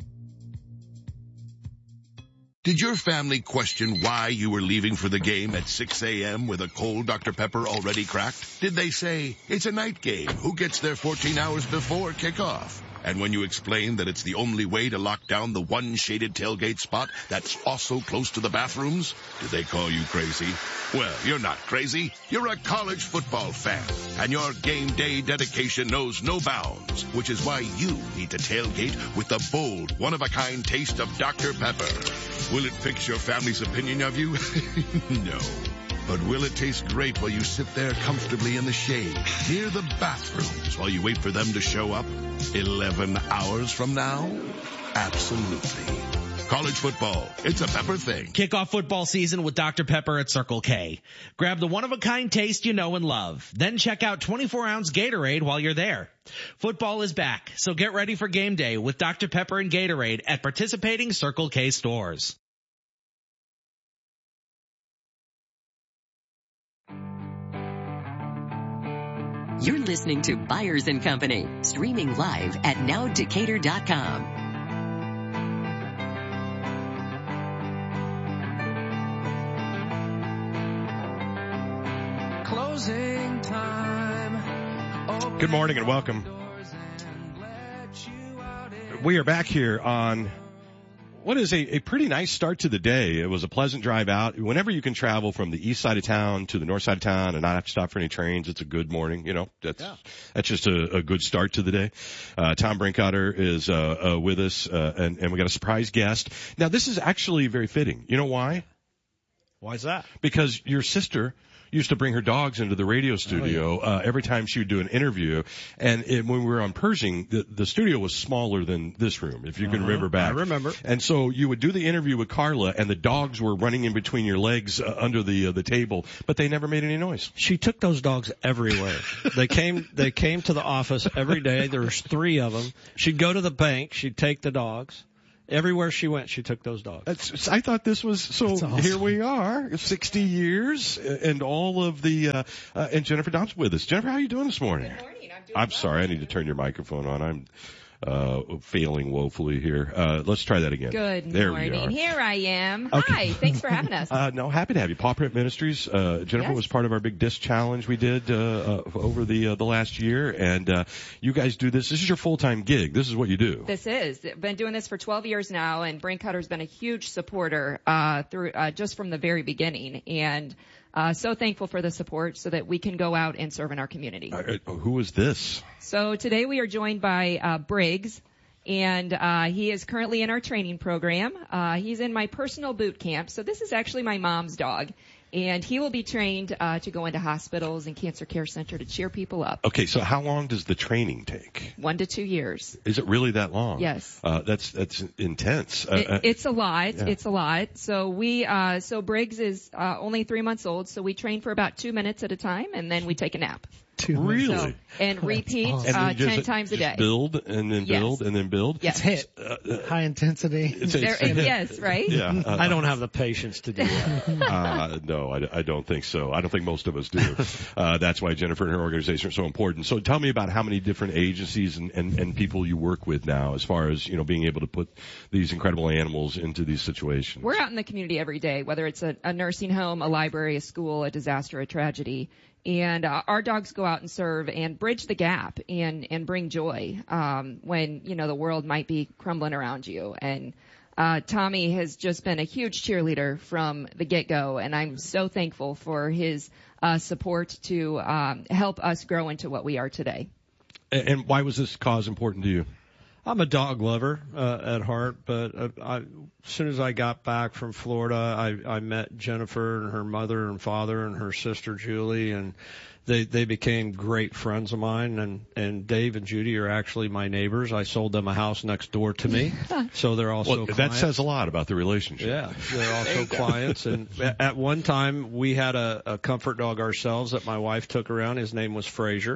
Did your family question why you were leaving for the game at six a.m. with a cold Doctor Pepper already cracked? Did they say, it's a night game, who gets there fourteen hours before kickoff? And when you explain that it's the only way to lock down the one shaded tailgate spot that's also close to the bathrooms, do they call you crazy? Well, you're not crazy. You're a college football fan. And your game day dedication knows no bounds, which is why you need to tailgate with the bold, one-of-a-kind taste of Doctor Pepper. Will it fix your family's opinion of you? No. But will it taste great while you sit there comfortably in the shade, near the bathrooms, while you wait for them to show up eleven hours from now? Absolutely. College football, it's a Pepper thing. Kick off football season with Doctor Pepper at Circle K. Grab the one-of-a-kind taste you know and love. Then check out twenty-four ounce Gatorade while you're there. Football is back, so get ready for game day with Doctor Pepper and Gatorade at participating Circle K stores. You're listening to Byers and Company, streaming live at now decatur dot com. Closing time. Good morning and welcome. We are back here on what is a, a pretty nice start to the day. It was a pleasant drive out. Whenever you can travel from the east side of town to the north side of town and not have to stop for any trains, it's a good morning. You know, that's, yeah. that's just a, a good start to the day. Uh, Tom Brinkotter is, uh, uh, with us, uh, and, and we got a surprise guest. Now, this is actually very fitting. You know why? Why is that? Because your sister used to bring her dogs into the radio studio, oh, yeah. uh, every time she would do an interview. And it, when we were on Pershing, the, the studio was smaller than this room, if you can uh-huh. remember back. I remember. And so you would do the interview with Carla, and the dogs were running in between your legs uh, under the uh, the table, but they never made any noise. She took those dogs everywhere. they came they came to the office every day. There was three of them. She'd go to the bank. She'd take the dogs. Everywhere she went, she took those dogs. That's, I thought this was, so awesome. Here we are, sixty years, and all of the, uh, uh, and Jennifer Dobbs with us. Jennifer, how are you doing this morning? Good morning. I'm doing I'm well. sorry, I need to turn your microphone on. I'm, uh, failing woefully here. Uh, let's try that again. Good there morning. We are. Here I am. Okay. Hi. Thanks for having us. Uh, no, happy to have you. Paw Print Ministries. Uh, Jennifer yes. was part of our big disc challenge we did, uh, uh over the, uh, the last year. And, uh, you guys do this. This is your full-time gig. This is what you do. This is. I've been doing this for twelve years now, and Brinkotter's been a huge supporter, uh, through, uh, just from the very beginning. And, Uh, so thankful for the support so that we can go out and serve in our community. Uh, who is this? So today we are joined by, uh, Briggs. And, uh, he is currently in our training program. Uh, he's in my personal boot camp. So this is actually my mom's dog. And he will be trained, uh, to go into hospitals and cancer care center to cheer people up. Okay, so how long does the training take? One to two years. Is it really that long? Yes. Uh, that's, that's intense. Uh, it, it's a lot. Yeah. It's a lot. So we, uh, so Briggs is, uh, only three months old. So we train for about two minutes at a time and then we take a nap. Two really? So, and repeat, awesome. uh, and just, ten times a day. Build and then yes. build and then build. Yes. Hit. Uh, High intensity. It's, it's, there, yes, right? Yeah. Uh, I don't have the patience to do that. uh, no, I, I don't think so. I don't think most of us do. Uh, that's why Jennifer and her organization are so important. So tell me about how many different agencies and, and, and people you work with now as far as, you know, being able to put these incredible animals into these situations. We're out in the community every day, whether it's a, a nursing home, a library, a school, a disaster, a tragedy. And uh, our dogs go out and serve and bridge the gap and and bring joy um, when you know the world might be crumbling around you. And uh, Tommy has just been a huge cheerleader from the get-go, and I'm so thankful for his uh, support to um, help us grow into what we are today. And, and why was this cause important to you? I'm a dog lover uh, at heart, but uh, I, as soon as I got back from Florida, I, I met Jennifer and her mother and father and her sister Julie, and they they became great friends of mine. And and Dave and Judy are actually my neighbors. I sold them a house next door to me, so they're also well, clients. That says a lot about the relationship. Yeah, they're also clients. And at one time, we had a, a comfort dog ourselves that my wife took around. His name was Frazier.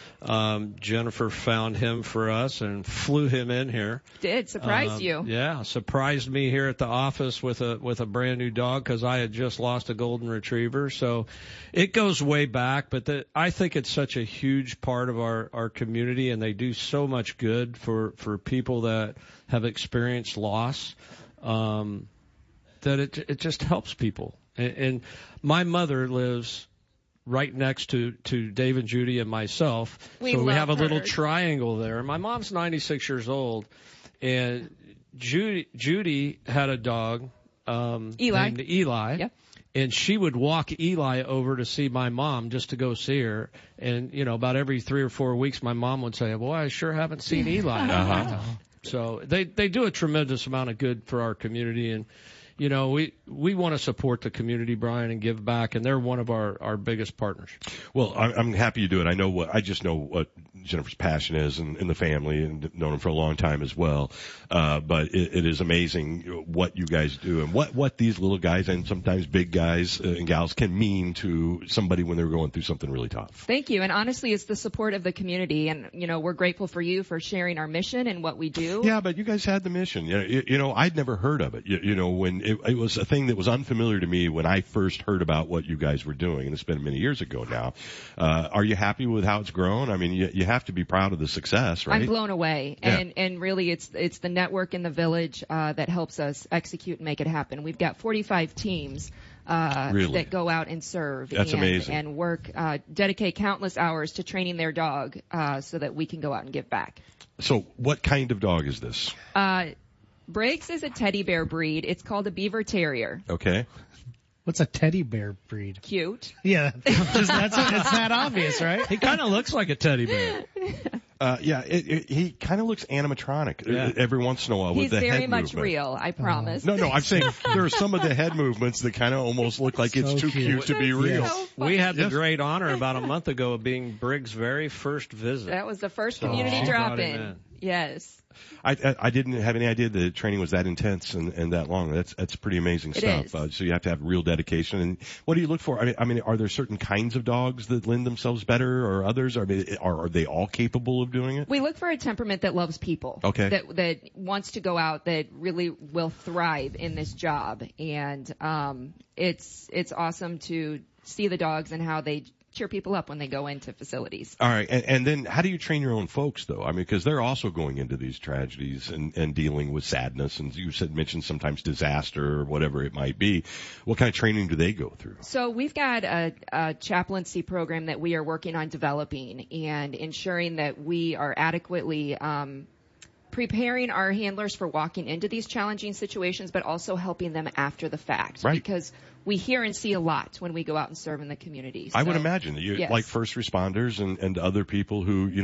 Um, Jennifer found him for us and flew him in here. Did surprise um, you? Yeah, surprised me here at the office with a with a brand new dog because I had just lost a golden retriever. So it goes way back, but the, I think it's such a huge part of our our community, and they do so much good for for people that have experienced loss. Um, that it it just helps people. And, and my mother lives right next to to Dave and Judy and myself. We so we love have a little her. triangle there. My mom's ninety-six years old, and Judy Judy had a dog um, Eli. named Eli. Yep. And she would walk Eli over to see my mom just to go see her. And, you know, about every three or four weeks, my mom would say, boy, I sure haven't seen Eli. Uh-huh. So they, they do a tremendous amount of good for our community. And, you know, we, we want to support the community, Brian, and give back. And they're one of our, our biggest partners. Well, I'm, I'm happy you do it. I know what, I just know what Jennifer's passion is in, in the family and known him for a long time as well. Uh, but it, it is amazing what you guys do and what, what these little guys and sometimes big guys and gals can mean to somebody when they're going through something really tough. Thank you. And honestly, it's the support of the community. And, you know, we're grateful for you for sharing our mission and what we do. Yeah, but you guys had the mission. You know, you, you know I'd never heard of it. You, you know, when it, it was a thing that was unfamiliar to me when I first heard about what you guys were doing, and it's been many years ago now. Uh, are you happy with how it's grown? I mean, you, you have to be proud of the success, right? I'm blown away. Yeah. And, and really it's, it's the network in the village, uh, that helps us execute and make it happen. We've got forty-five teams, uh, Really? that go out and serve. That's and, amazing. And work, uh, dedicate countless hours to training their dog, uh, so that we can go out and give back. So what kind of dog is this? Uh, Briggs is a teddy bear breed. It's called a beaver terrier. Okay. What's a teddy bear breed? Cute. Yeah, just, that's it's that obvious, right? He kind of looks like a teddy bear. Uh, yeah, it, it, he kind of looks animatronic Yeah. every once in a while with He's the very head much movement. real, I promise. No, no, I'm saying there are some of the head movements that kind of almost look like it's So too cute. cute to be That's real. so We had the Yes. great honor about a month ago of being Briggs' very first visit. That was the first So community she brought him drop-in. in. Yes. I, I I didn't have any idea the training was that intense and, and that long. That's that's pretty amazing It stuff. is. Uh, so you have to have real dedication. And what do you look for? I mean, I mean, are there certain kinds of dogs that lend themselves better, or others? I mean, are are they all capable of doing it? We look for a temperament that loves people. Okay. That that wants to go out, that really will thrive in this job. And um it's it's awesome to see the dogs and how they cheer people up when they go into facilities. All right, and, and then how do you train your own folks, though? I mean, because they're also going into these tragedies and, and dealing with sadness, and you said mentioned sometimes disaster or whatever it might be. What kind of training do they go through? So we've got a, a chaplaincy program that we are working on developing and ensuring that we are adequately um, preparing our handlers for walking into these challenging situations, but also helping them after the fact. Right. Because we hear and see a lot when we go out and serve in the community. I would So, imagine that you, yes. like first responders and, and other people who, you